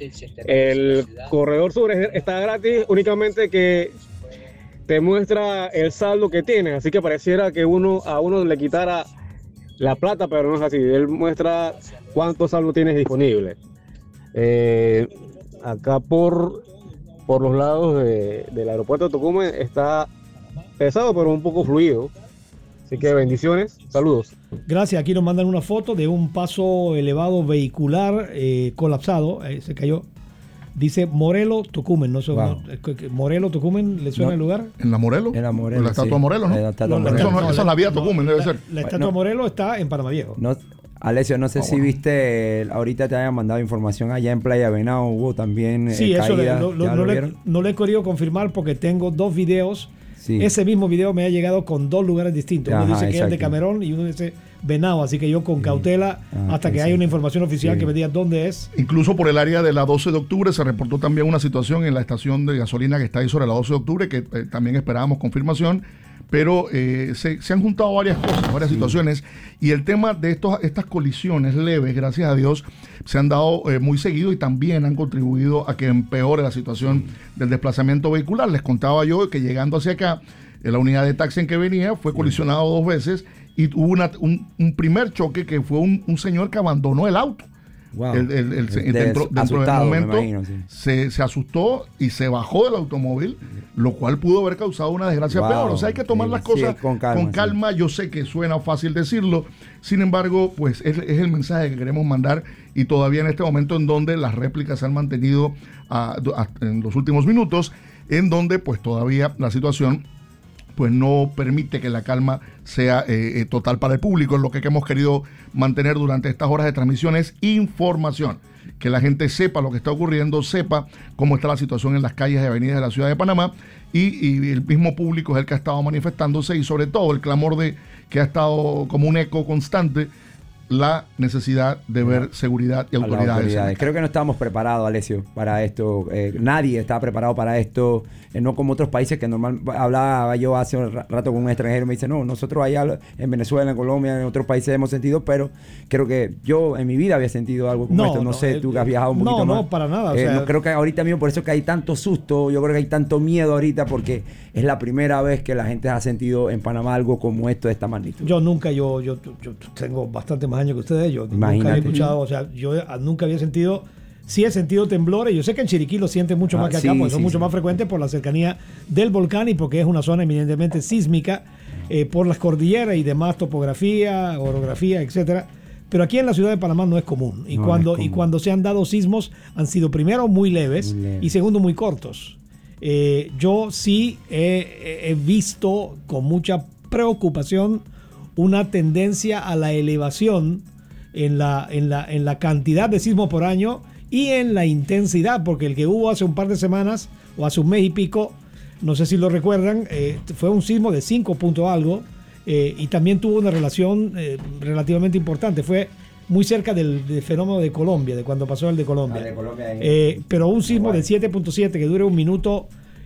El corredor sur es, está gratis, únicamente que te muestra el saldo que tienes, así que pareciera que uno a uno le quitara la plata, pero no es así. Él muestra cuánto saldo tienes disponible. Eh, acá por, por los lados de, del aeropuerto de Tocumen está pesado, pero un poco fluido. Así que bendiciones, saludos. Gracias, aquí nos mandan una foto de un paso elevado vehicular eh, colapsado, eh, se cayó. Dice Morelo, Tocumen, no sé, wow. no, Morelo, Tocumen, ¿le suena no, el lugar? ¿En la Morelo? En la Morelo, en la estatua sí. Morelos, ¿no? La estatua no, Morelos. Eso, no, esa es la vía Tocumen, debe ser. La estatua no. Morelo está en Panamá Viejo. No, Alessio, no sé oh, si bueno. viste, ahorita te hayan mandado información allá en Playa Venado, hubo también Sí, eh, eso caída, le, lo, lo, no, le, no le he querido confirmar porque tengo dos videos. Sí. Ese mismo video me ha llegado con dos lugares distintos. Ajá, uno dice que exacto. es el de Camerón y uno dice Venado, así que yo con cautela ah, hasta que haya una información oficial sí. que me diga dónde es. Incluso por el área de la doce de octubre se reportó también una situación en la estación de gasolina que está ahí sobre la doce de octubre, que eh, también esperábamos confirmación, pero eh, se, se han juntado varias cosas, varias sí. situaciones, y el tema de estos, estas colisiones leves, gracias a Dios, se han dado eh, muy seguido y también han contribuido a que empeore la situación sí. del desplazamiento vehicular. Les contaba yo que llegando hacia acá, en la unidad de taxi en que venía fue colisionado dos veces y hubo una, un, un primer choque que fue un, un señor que abandonó el auto. Wow. El, el, el, el, dentro dentro del momento imagino, sí. se, se asustó y se bajó del automóvil, lo cual pudo haber causado una desgracia wow. peor. O sea, hay que tomar sí, las cosas sí, con calma. Con calma. Sí. Yo sé que suena fácil decirlo, sin embargo, pues es, es el mensaje que queremos mandar, y todavía en este momento en donde las réplicas se han mantenido a, a, en los últimos minutos, en donde pues todavía la situación pues no permite que la calma sea eh, eh, total para el público. Lo que hemos querido mantener durante estas horas de transmisión es información, que la gente sepa lo que está ocurriendo, sepa cómo está la situación en las calles y avenidas de la ciudad de Panamá, y, y el mismo público es el que ha estado manifestándose, y sobre todo el clamor de que ha estado como un eco constante, la necesidad de ver seguridad y autoridades. autoridades. Creo que no estábamos preparados, Alessio, para esto. Eh, nadie está preparado para esto, eh, no como otros países que normal hablaba yo hace un rato con un extranjero, me dice, no, nosotros allá en Venezuela, en Colombia, en otros países hemos sentido, pero creo que yo en mi vida había sentido algo como no, esto. No, no sé, tú que has viajado un poquito no, más. No, no, para nada. O eh, sea, no, creo que ahorita mismo, por eso que hay tanto susto, yo creo que hay tanto miedo ahorita, porque es la primera vez que la gente ha sentido en Panamá algo como esto de esta magnitud. Yo nunca, yo, yo, yo, yo tengo bastante más años que ustedes, yo Imagínate. nunca había escuchado, o sea, yo nunca había sentido, sí he sentido temblores, yo sé que en Chiriquí lo sienten mucho ah, más que acá, sí, porque son sí, mucho sí. más frecuentes por la cercanía del volcán y porque es una zona eminentemente sísmica, eh, por las cordilleras y demás topografía, orografía, etcétera. Pero aquí en la ciudad de Panamá no es común, y, no, cuando, es común. y cuando se han dado sismos han sido primero muy leves, muy leve. y segundo muy cortos. Eh, yo sí he, he visto con mucha preocupación una tendencia a la elevación en la, en la, en la cantidad de sismos por año y en la intensidad, porque el que hubo hace un par de semanas o hace un mes y pico, no sé si lo recuerdan, eh, fue un sismo de cinco punto algo, eh, y también tuvo una relación eh, relativamente importante, fue muy cerca del, del fenómeno de Colombia, de cuando pasó el de Colombia, ah, de Colombia eh, pero un sismo de siete punto siete que dure un minuto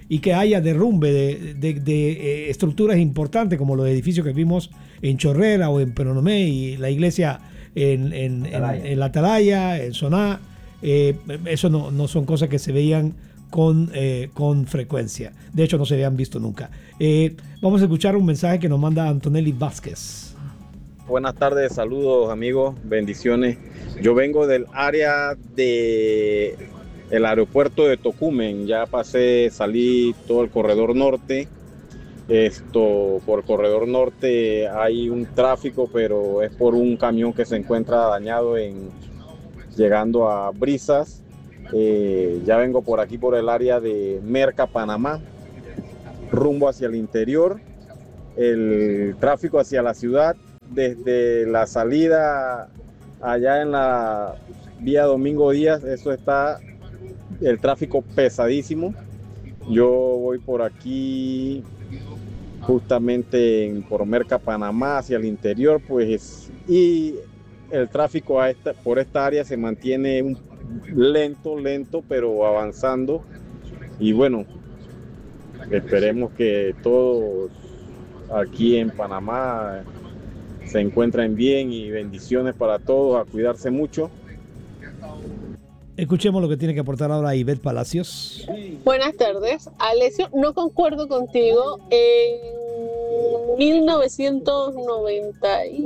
y que haya derrumbe de, de, de eh, estructuras importantes como los edificios que vimos en Chorrera o en Peronomé y la iglesia en, en, en, en La Atalaya, en Soná, eh, eso no, no son cosas que se veían con, eh, con frecuencia. De hecho, no se habían visto nunca. Eh, vamos a escuchar un mensaje que nos manda Antonelli Vázquez. Buenas tardes, saludos amigos, bendiciones. Yo vengo del área de el aeropuerto de Tocumen, ya pasé, salí todo el corredor norte. Esto, por el corredor norte hay un tráfico, pero es por un camión que se encuentra dañado en llegando a Brisas. Eh, ya vengo por aquí por el área de Merca, Panamá, rumbo hacia el interior. El tráfico hacia la ciudad, desde la salida allá en la vía Domingo Díaz, eso está el tráfico pesadísimo. Yo voy por aquí justamente en, por Merca, Panamá, hacia el interior, pues, y el tráfico a esta, por esta área se mantiene un, lento, lento, pero avanzando. Y bueno, esperemos que todos aquí en Panamá se encuentren bien y bendiciones para todos, a cuidarse mucho. Escuchemos lo que tiene que aportar ahora Ivette Palacios. Buenas tardes, Alessio, no concuerdo contigo. En mil novecientos noventa y...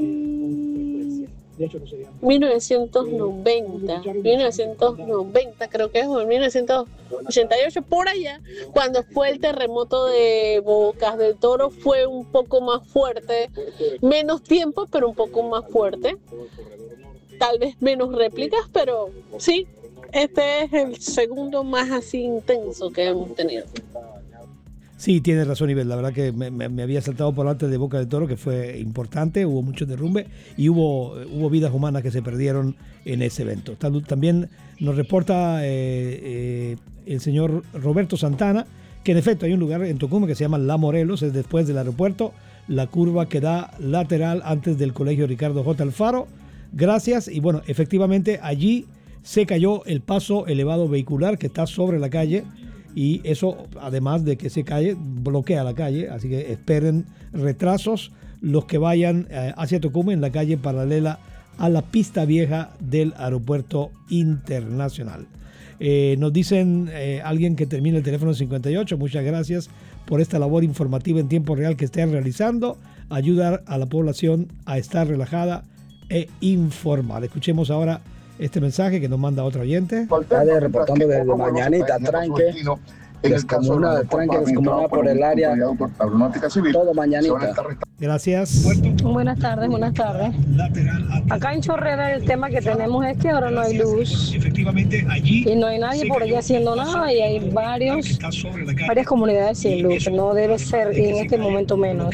mil novecientos noventa, mil novecientos noventa creo que es, o en mil novecientos ochenta y ocho, por allá, cuando fue el terremoto de Bocas del Toro, fue un poco más fuerte, menos tiempo, pero un poco más fuerte, tal vez menos réplicas, pero sí, este es el segundo más así intenso que hemos tenido. Sí, tiene razón, Ivette. La verdad que me, me, me había saltado por delante de Boca del Toro, que fue importante, hubo mucho derrumbe y hubo, hubo vidas humanas que se perdieron en ese evento. También nos reporta eh, eh, el señor Roberto Santana, que en efecto hay un lugar en Tocumen que se llama La Morelos, es después del aeropuerto, la curva que da lateral antes del colegio Ricardo J. Alfaro. Gracias, y bueno, efectivamente allí se cayó el paso elevado vehicular que está sobre la calle, y eso, además de que se cae, bloquea la calle, así que esperen retrasos los que vayan eh, hacia Tocumen, en la calle paralela a la pista vieja del aeropuerto internacional. Eh, nos dicen eh, alguien que termina el teléfono cincuenta y ocho, muchas gracias por esta labor informativa en tiempo real que estén realizando, ayudar a la población a estar relajada e informada. Escuchemos ahora este mensaje que nos manda otro oyente. Tarde, reportando desde Mañanita, tranque, descomunada, tranque, descomunada por el área, todo Mañanita. Gracias. Buenas tardes, buenas tardes. Acá en Chorrera el tema que tenemos es que ahora no hay luz y no hay nadie por allá haciendo nada, y hay varios, varias comunidades sin luz. No debe ser, y en este momento menos.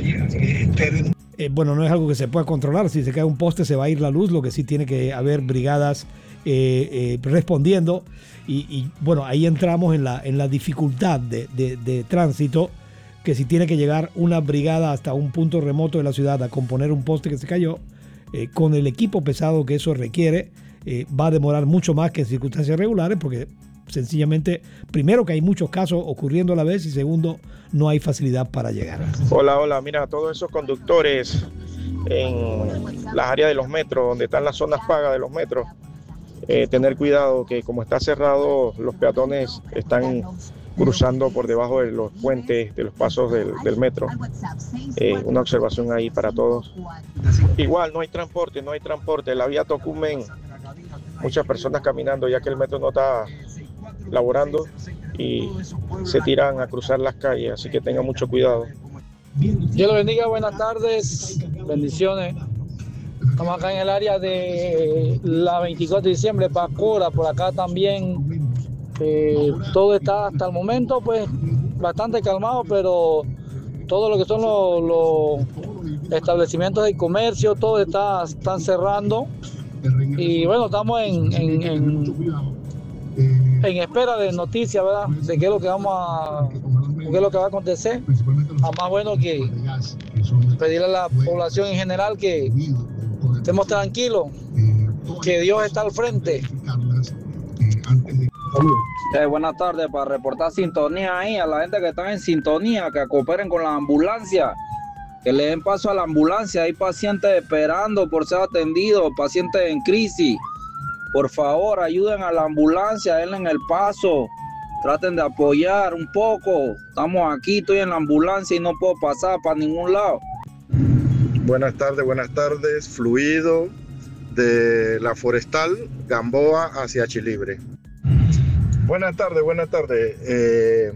Eh, bueno, no es algo que se pueda controlar. Si se cae un poste se va a ir la luz. Lo que sí tiene que haber brigadas eh, eh, respondiendo. Y, y bueno, ahí entramos en la, en la dificultad de, de, de tránsito, que si tiene que llegar una brigada hasta un punto remoto de la ciudad a componer un poste que se cayó, eh, con el equipo pesado que eso requiere, eh, va a demorar mucho más que en circunstancias regulares, porque sencillamente, primero que hay muchos casos ocurriendo a la vez, y segundo, no hay facilidad para llegar. Hola, hola, mira, todos esos conductores en las áreas de los metros, donde están las zonas pagas de los metros, eh, tener cuidado que como está cerrado, los peatones están cruzando por debajo de los puentes, de los pasos del, del metro. Eh, una observación ahí para todos. Igual, no hay transporte, no hay transporte. La vía Tocumen, muchas personas caminando, ya que el metro no está laborando, y se tiran a cruzar las calles, así que tengan mucho cuidado. Dios lo bendiga, buenas tardes, bendiciones. Estamos acá en el área de la veinticuatro de diciembre, Pacora, por acá también. Eh, todo está hasta el momento pues bastante calmado, pero todo lo que son los, los establecimientos de comercio, todo está, están cerrando, y bueno, estamos en, en, en en espera de noticias, ¿verdad? De qué es lo que vamos a, qué es lo que va a acontecer. A más bueno que pedirle a la población en general que estemos tranquilos, que Dios está al frente. Eh, buenas tardes, para reportar sintonía ahí a la gente que está en sintonía, que cooperen con la ambulancia, que le den paso a la ambulancia. Hay pacientes esperando por ser atendidos, pacientes en crisis. Por favor, ayuden a la ambulancia, denle el paso, traten de apoyar un poco. Estamos aquí, estoy en la ambulancia y no puedo pasar para ningún lado. Buenas tardes, buenas tardes. Fluido de la Forestal, Gamboa hacia Chilibre. Buenas tardes, buenas tardes. Eh,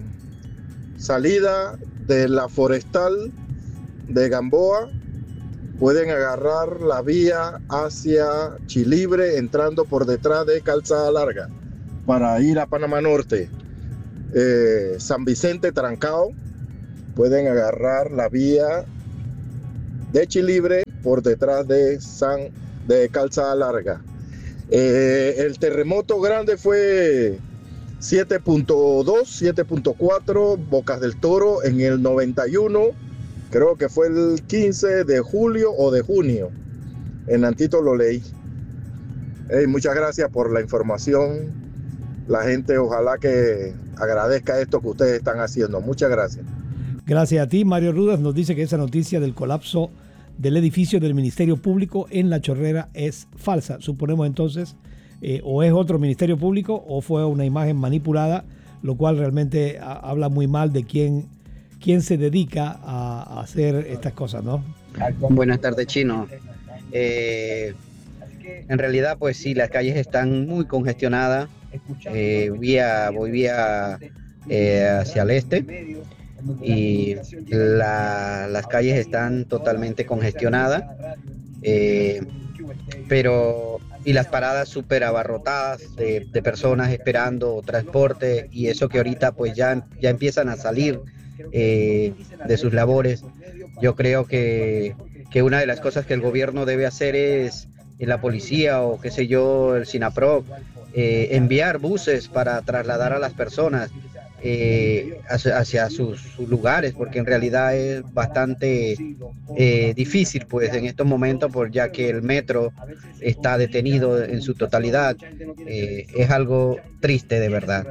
salida de la Forestal de Gamboa, pueden agarrar la vía hacia Chilibre entrando por detrás de Calzada Larga para ir a Panamá Norte. Eh, San Vicente Trancao, pueden agarrar la vía de Chilibre por detrás de, San, de Calzada Larga. Eh, el terremoto grande fue siete punto dos, siete punto cuatro, Bocas del Toro en el noventa y uno, creo que fue el quince de julio o de junio. En Antito lo leí. Hey, muchas gracias por la información. La gente ojalá que agradezca esto que ustedes están haciendo. Muchas gracias. Gracias a ti. Mario Rudas nos dice que esa noticia del colapso del edificio del Ministerio Público en La Chorrera es falsa. Suponemos entonces Eh, o es otro ministerio público o fue una imagen manipulada, lo cual realmente a, habla muy mal de quién, quién se dedica a, a hacer estas cosas, ¿no? Buenas tardes, Chino. Eh, en realidad, pues sí, las calles están muy congestionadas. Eh, vía, voy vía eh, hacia el este y la, las calles están totalmente congestionadas. Eh, pero y las paradas súper abarrotadas de, de personas esperando transporte, y eso que ahorita pues ya, ya empiezan a salir eh, de sus labores. Yo creo que, que una de las cosas que el gobierno debe hacer es, en la policía o qué sé yo, el SINAPROC, eh, enviar buses para trasladar a las personas eh, hacia, hacia sus, sus lugares, porque en realidad es bastante eh, difícil pues en estos momentos, por ya que el metro está detenido en su totalidad. Eh, es algo triste de verdad.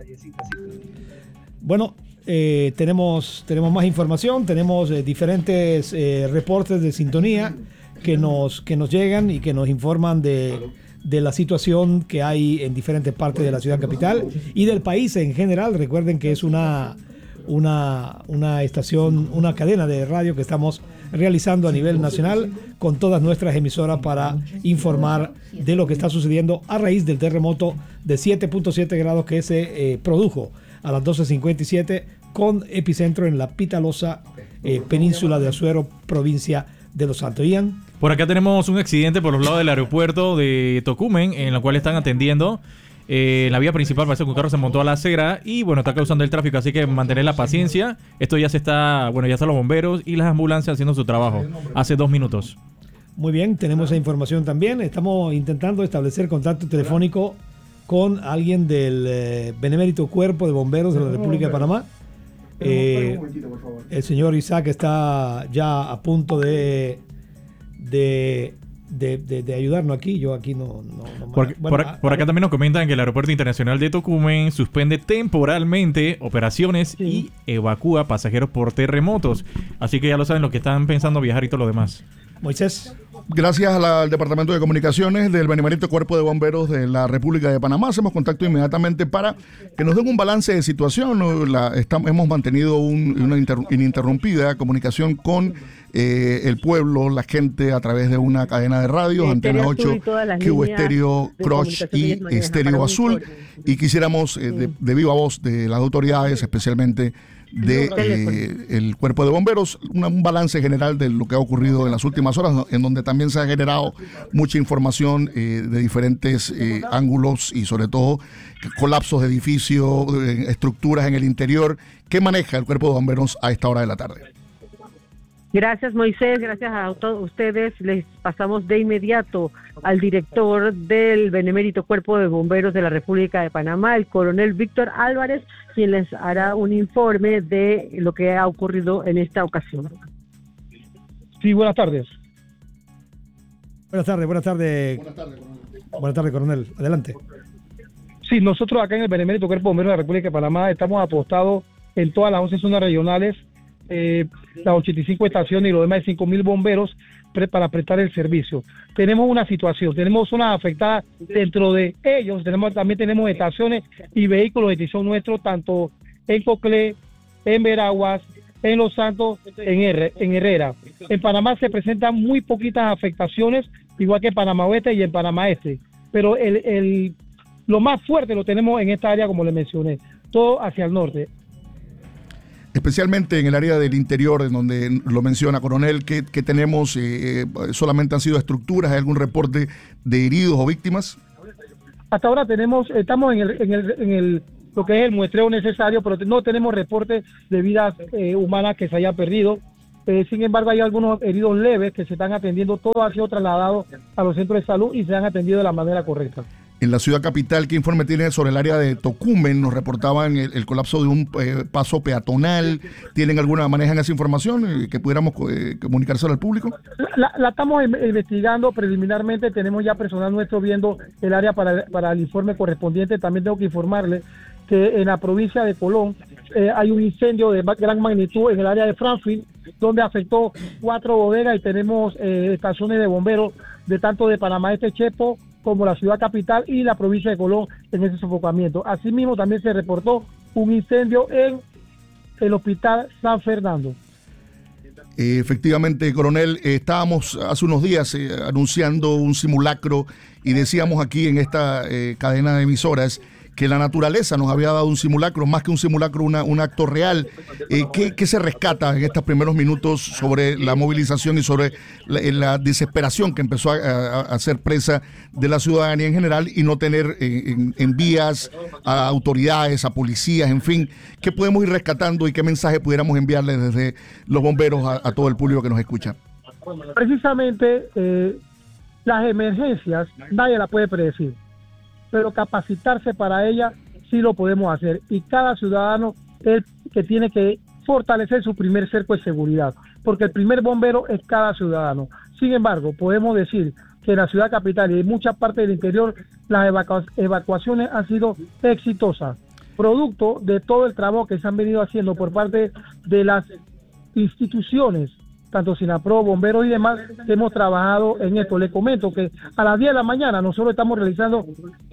Bueno, eh, tenemos, tenemos más información, tenemos eh, diferentes eh, reportes de sintonía que nos, que nos llegan y que nos informan de de la situación que hay en diferentes partes de la ciudad capital y del país en general. Recuerden que es una, una, una estación, una cadena de radio que estamos realizando a nivel nacional con todas nuestras emisoras para informar de lo que está sucediendo a raíz del terremoto de siete punto siete grados que se eh, produjo a las doce cincuenta y siete con epicentro en la Pitalosa, eh, península de Azuero, provincia de Los Santos. Ian. Por acá tenemos un accidente por los lados del aeropuerto de Tocumen, en el cual están atendiendo. Eh, en la vía principal parece que un carro se montó a la acera y bueno, está causando el tráfico, así que mantener la paciencia. Esto ya se está, bueno, ya están los bomberos y las ambulancias haciendo su trabajo hace dos minutos. Muy bien, tenemos esa información también. Estamos intentando establecer contacto telefónico con alguien del eh, Benemérito Cuerpo de Bomberos de la República de Panamá. Eh, el señor Isaac está ya a punto de de, de, de, de ayudarnos aquí. Yo aquí no... no, no por, bueno, por, a, por acá a, también nos comentan que el Aeropuerto Internacional de Tocumen suspende temporalmente operaciones sí. y evacúa pasajeros por terremotos. Así que ya lo saben, los que están pensando viajar y todo lo demás. Moisés. Gracias a la, al Departamento de Comunicaciones del Benemérito Cuerpo de Bomberos de la República de Panamá, hacemos contacto inmediatamente para que nos den un balance de situación. La, estamos, hemos mantenido un, una inter, ininterrumpida comunicación con eh, el pueblo, la gente, a través de una cadena de radios, Antena ocho, Q Estéreo, Crush y Estéreo Azul. Y quisiéramos, eh, de, de viva voz de las autoridades, especialmente de eh, el Cuerpo de Bomberos, una, un balance general de lo que ha ocurrido en las últimas horas, en donde también se ha generado mucha información eh, de diferentes eh, ángulos y sobre todo colapsos de edificios, eh, estructuras en el interior. ¿Qué maneja el Cuerpo de Bomberos a esta hora de la tarde? Gracias, Moisés, gracias a todos ustedes. Les pasamos de inmediato al director del Benemérito Cuerpo de Bomberos de la República de Panamá, el coronel Víctor Álvarez, quien les hará un informe de lo que ha ocurrido en esta ocasión. Sí, buenas tardes. Buenas tardes, buenas tardes. Buenas tardes, coronel. Buenas tardes, coronel. Adelante. Sí, nosotros acá en el Benemérito Cuerpo de Bomberos de la República de Panamá estamos apostados en todas las once zonas regionales, eh, las ochenta y cinco estaciones y los demás de cinco mil bomberos pre para prestar el servicio. Tenemos una situación, tenemos zonas afectadas dentro de ellos, tenemos también tenemos estaciones y vehículos de extinción nuestros, tanto en Coclé, en Veraguas, en Los Santos, en, Her en Herrera. En Panamá se presentan muy poquitas afectaciones, igual que en Panamá Oeste y en Panamá Este, pero el, el, lo más fuerte lo tenemos en esta área, como le mencioné, todo hacia el norte. Especialmente en el área del interior, en donde lo menciona, coronel, que, que tenemos, eh, solamente han sido estructuras, ¿hay algún reporte de heridos o víctimas? Hasta ahora tenemos, estamos en el, en el, en el lo que es el muestreo necesario, pero no tenemos reportes de vidas eh, humanas que se haya perdido. Eh, sin embargo, hay algunos heridos leves que se están atendiendo, todo ha sido trasladado a los centros de salud y se han atendido de la manera correcta. En la ciudad capital, ¿qué informe tiene sobre el área de Tocumen? Nos reportaban el, el colapso de un eh, paso peatonal. ¿Tienen alguna, manejan esa información eh, que pudiéramos eh, comunicársela al público? La, la estamos investigando preliminarmente, tenemos ya personal nuestro viendo el área para, para el informe correspondiente. También tengo que informarle que en la provincia de Colón eh, hay un incendio de gran magnitud en el área de Frankfurt, donde afectó cuatro bodegas y tenemos eh, estaciones de bomberos de tanto de Panamá Este, Chepo, como la ciudad capital y la provincia de Colón en ese sofocamiento. Asimismo, también se reportó un incendio en el Hospital San Fernando. Eh, efectivamente, coronel, eh, estábamos hace unos días eh, anunciando un simulacro y decíamos aquí en esta eh, cadena de emisoras que la naturaleza nos había dado un simulacro, más que un simulacro, una, un acto real. Eh, ¿qué, ¿Qué se rescata en estos primeros minutos sobre la movilización y sobre la, la desesperación que empezó a, a, a ser presa de la ciudadanía en general y no tener eh, en, en vías a autoridades, a policías, en fin? ¿Qué podemos ir rescatando y qué mensaje pudiéramos enviarle desde los bomberos a, a todo el público que nos escucha? Precisamente, eh, las emergencias nadie las puede predecir, pero capacitarse para ella sí lo podemos hacer. Y cada ciudadano es que tiene que fortalecer su primer cerco de seguridad, porque el primer bombero es cada ciudadano. Sin embargo, podemos decir que en la ciudad capital y en muchas partes del interior las evacu evacuaciones han sido exitosas, producto de todo el trabajo que se han venido haciendo por parte de las instituciones, tanto SINAPRO, bomberos y demás, que hemos trabajado en esto. Le comento que a las diez de la mañana nosotros estamos realizando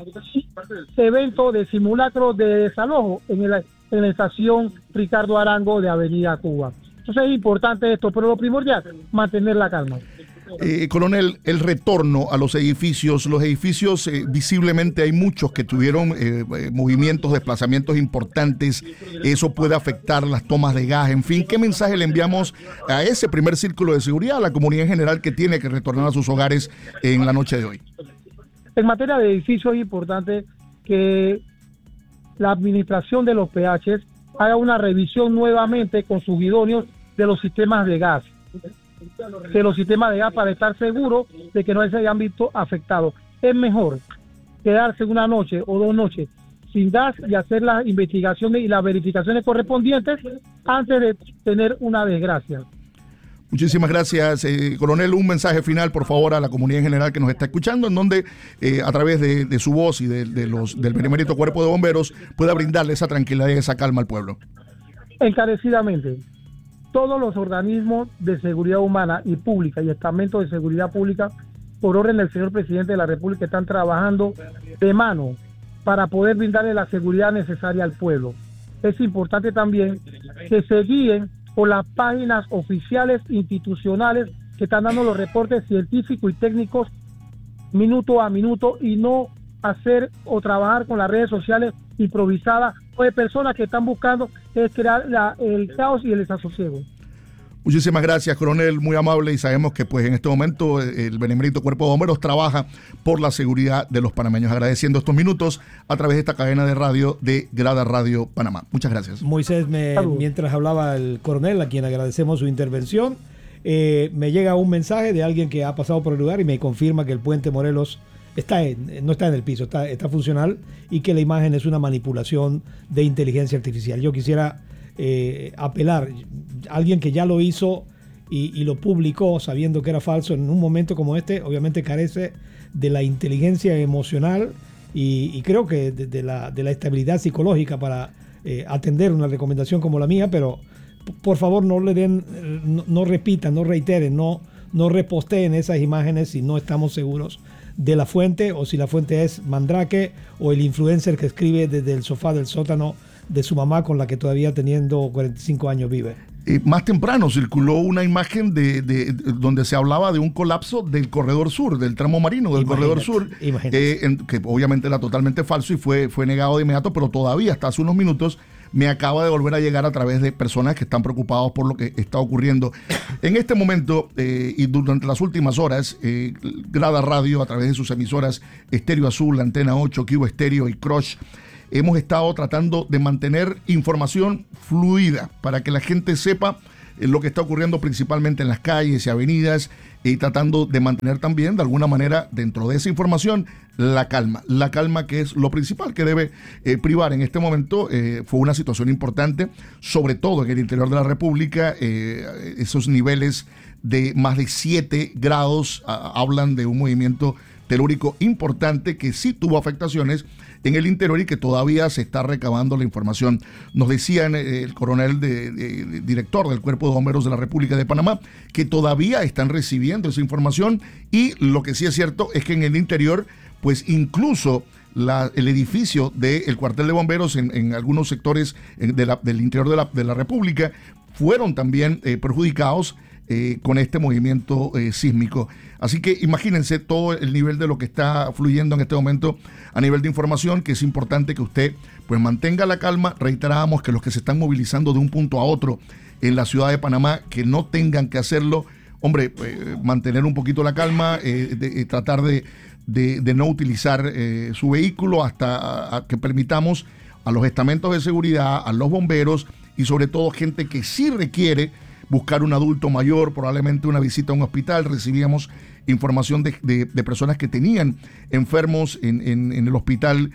eventos de simulacro de desalojo en, el, en la estación Ricardo Arango de Avenida Cuba. Entonces es importante esto, pero lo primordial, mantener la calma. Eh, coronel, el retorno a los edificios, los edificios eh, visiblemente hay muchos que tuvieron eh, movimientos, desplazamientos importantes, eso puede afectar las tomas de gas, en fin, ¿qué mensaje le enviamos a ese primer círculo de seguridad, a la comunidad en general que tiene que retornar a sus hogares en la noche de hoy? En materia de edificios es importante que la administración de los P H haga una revisión nuevamente con sus idóneos de los sistemas de gas. de los sistemas de gas para estar seguro de que no se hayan visto afectados. Es mejor quedarse una noche o dos noches sin gas y hacer las investigaciones y las verificaciones correspondientes antes de tener una desgracia. Muchísimas gracias, eh, coronel. Un mensaje final, por favor, a la comunidad en general que nos está escuchando, en donde eh, a través de, de su voz y de, de los del Benemérito Cuerpo de Bomberos pueda brindarle esa tranquilidad y esa calma al pueblo. Encarecidamente, todos los organismos de seguridad humana y pública y estamentos de seguridad pública, por orden del señor presidente de la República, están trabajando de mano para poder brindarle la seguridad necesaria al pueblo. Es importante también que se guíen por las páginas oficiales institucionales que están dando los reportes científicos y técnicos minuto a minuto y no hacer o trabajar con las redes sociales improvisadas o de personas que están buscando es crear la, el caos y el desasosiego. Muchísimas gracias, coronel, muy amable, y sabemos que pues en este momento el Benemérito Cuerpo de Bomberos trabaja por la seguridad de los panameños, agradeciendo estos minutos a través de esta cadena de radio de Grada Radio Panamá. Muchas gracias. Moisés, me, mientras hablaba el coronel, a quien agradecemos su intervención, eh, me llega un mensaje de alguien que ha pasado por el lugar y me confirma que el puente Morelos está en, no está en el piso, está, está funcional y que la imagen es una manipulación de inteligencia artificial. Yo quisiera eh, apelar a alguien que ya lo hizo y, y lo publicó sabiendo que era falso en un momento como este, obviamente carece de la inteligencia emocional y, y creo que de, de, la, de la estabilidad psicológica para eh, atender una recomendación como la mía, pero p- por favor no le den, no, no repitan, no reiteren, no, no reposteen esas imágenes si no estamos seguros de la fuente, o si la fuente es Mandrake o el influencer que escribe desde el sofá del sótano de su mamá, con la que todavía teniendo cuarenta y cinco años vive. Eh, más temprano circuló una imagen de, de, de donde se hablaba de un colapso del corredor sur, del tramo marino del Imagínate, corredor sur, eh, en, que obviamente era totalmente falso y fue, fue negado de inmediato, pero todavía hasta hace unos minutos me acaba de volver a llegar a través de personas que están preocupados por lo que está ocurriendo. En este momento eh, y durante las últimas horas, eh, Grada Radio, a través de sus emisoras Estéreo Azul, Antena ocho, Q Estéreo y Crush, hemos estado tratando de mantener información fluida para que la gente sepa eh, lo que está ocurriendo principalmente en las calles y avenidas, y tratando de mantener también de alguna manera dentro de esa información la calma, la calma que es lo principal que debe eh, privar en este momento. Eh, fue una situación importante, sobre todo en el interior de la República. Eh, esos niveles de más de siete grados a, hablan de un movimiento telúrico importante que sí tuvo afectaciones en el interior y que todavía se está recabando la información. Nos decía eh, el coronel de, de, de, director del Cuerpo de Bomberos de la República de Panamá que todavía están recibiendo esa información, y lo que sí es cierto es que en el interior, pues incluso la, el edificio del cuartel de bomberos en, en algunos sectores de la, del interior de la, de la República fueron también eh, perjudicados Eh, con este movimiento eh, sísmico. Así que imagínense todo el nivel de lo que está fluyendo en este momento a nivel de información, que es importante que usted pues mantenga la calma. Reiterábamos que los que se están movilizando de un punto a otro en la ciudad de Panamá, que no tengan que hacerlo, hombre, eh, mantener un poquito la calma, eh, de, de tratar de, de, de no utilizar eh, su vehículo hasta a, a que permitamos a los estamentos de seguridad, a los bomberos y sobre todo gente que sí requiere buscar un adulto mayor, probablemente una visita a un hospital. Recibíamos información de, de, de personas que tenían enfermos en, en, en el hospital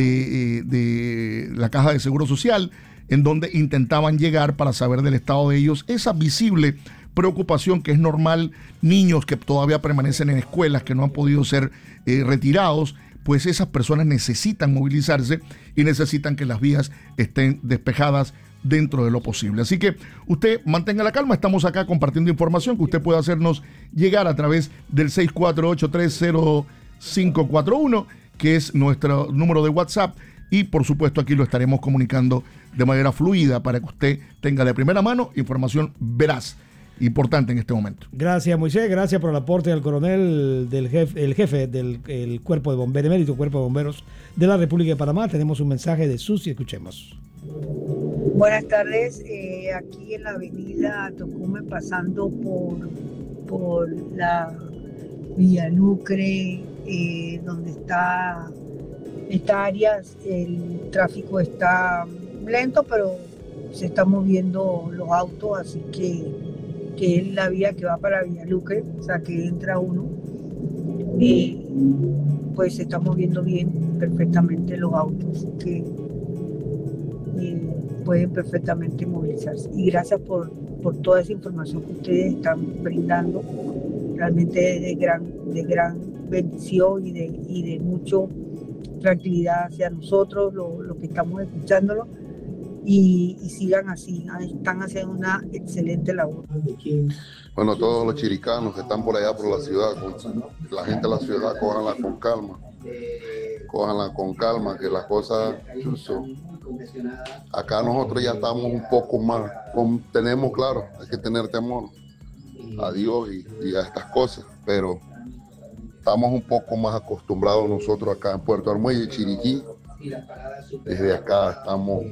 de, de la Caja de Seguro Social, en donde intentaban llegar para saber del estado de ellos. Esa visible preocupación que es normal, niños que todavía permanecen en escuelas, que no han podido ser eh, retirados, pues esas personas necesitan movilizarse y necesitan que las vías estén despejadas dentro de lo posible. Así que usted mantenga la calma. Estamos acá compartiendo información que usted puede hacernos llegar a través del seis cuatro ocho tres cero cinco cuatro uno, que es nuestro número de WhatsApp, y por supuesto aquí lo estaremos comunicando de manera fluida para que usted tenga de primera mano información veraz, importante en este momento. Gracias, Moisés. Gracias por el aporte del coronel, del jefe, el jefe del el cuerpo de bomberos, emérito Cuerpo de Bomberos de la República de Panamá. Tenemos un mensaje de Susi, escuchemos. Buenas tardes, eh, aquí en la avenida Tocumen, pasando por, por la Villa Lucre, eh, donde está esta área, el tráfico está lento, pero se están moviendo los autos, así que, que es la vía que va para Villa Lucre, o sea que entra uno, eh, pues se están moviendo bien perfectamente los autos, así que eh, pueden perfectamente movilizarse. Y gracias por, por toda esa información que ustedes están brindando, realmente de gran, de gran bendición y de, y de mucho tranquilidad hacia nosotros, lo, lo que estamos escuchándolo, y, y sigan así, están haciendo una excelente labor. Bueno, todos los chiricanos que están por allá por la ciudad, con, la gente de la ciudad, cójanla con calma, cójanla con calma, que las cosas, incluso, acá nosotros ya estamos un poco más, con, tenemos, claro, hay que tener temor a Dios y, y a estas cosas, pero estamos un poco más acostumbrados nosotros acá en Puerto Armuelle, Chiriquí. Desde acá estamos,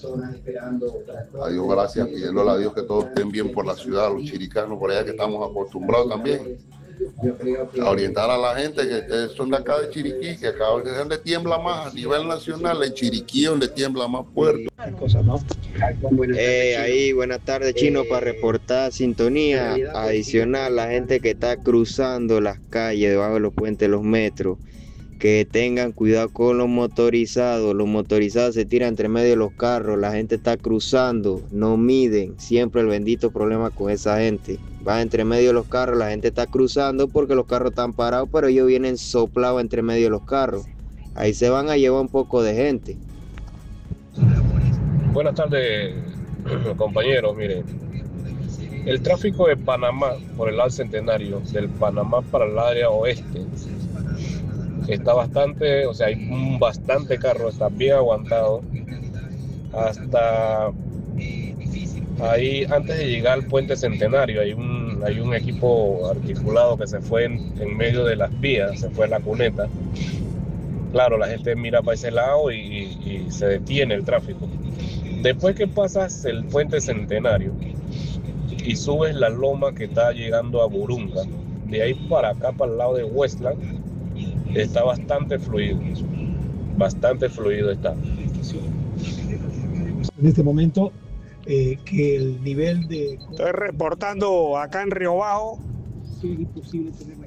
a Dios gracias, pidiéndole a Dios que todos estén bien por la ciudad, los chiricanos por allá que estamos acostumbrados también a orientar a la gente que, que son de acá de Chiriquí, que acá es donde tiembla más a nivel nacional, en Chiriquí donde tiembla más fuerte. Eh, ahí, buenas tardes, Chino, para reportar sintonía adicional, la gente que está cruzando las calles debajo de los puentes, los metros, que tengan cuidado con los motorizados. Los motorizados se tiran entre medio de los carros, la gente está cruzando, no miden, siempre el bendito problema con esa gente. Va entre medio de los carros, la gente está cruzando porque los carros están parados, pero ellos vienen soplados entre medio de los carros. ahí se van a llevar un poco de gente. Buenas tardes, compañeros. Miren, el tráfico de Panamá por el lado Centenario, del Panamá para el área oeste, está bastante, o sea, hay un bastante carro, está bien aguantado. Hasta ahí, antes de llegar al puente Centenario, hay un, hay un equipo articulado que se fue en, en medio de las vías, se fue en la cuneta. Claro, la gente mira para ese lado y, y se detiene el tráfico. Después que pasas el puente Centenario y subes la loma que está llegando a Burunga, de ahí para acá, para el lado de Westland, está bastante fluido, bastante fluido está. En este momento, eh, que el nivel de... Estoy reportando acá en Río Bajo. Sí, es imposible tener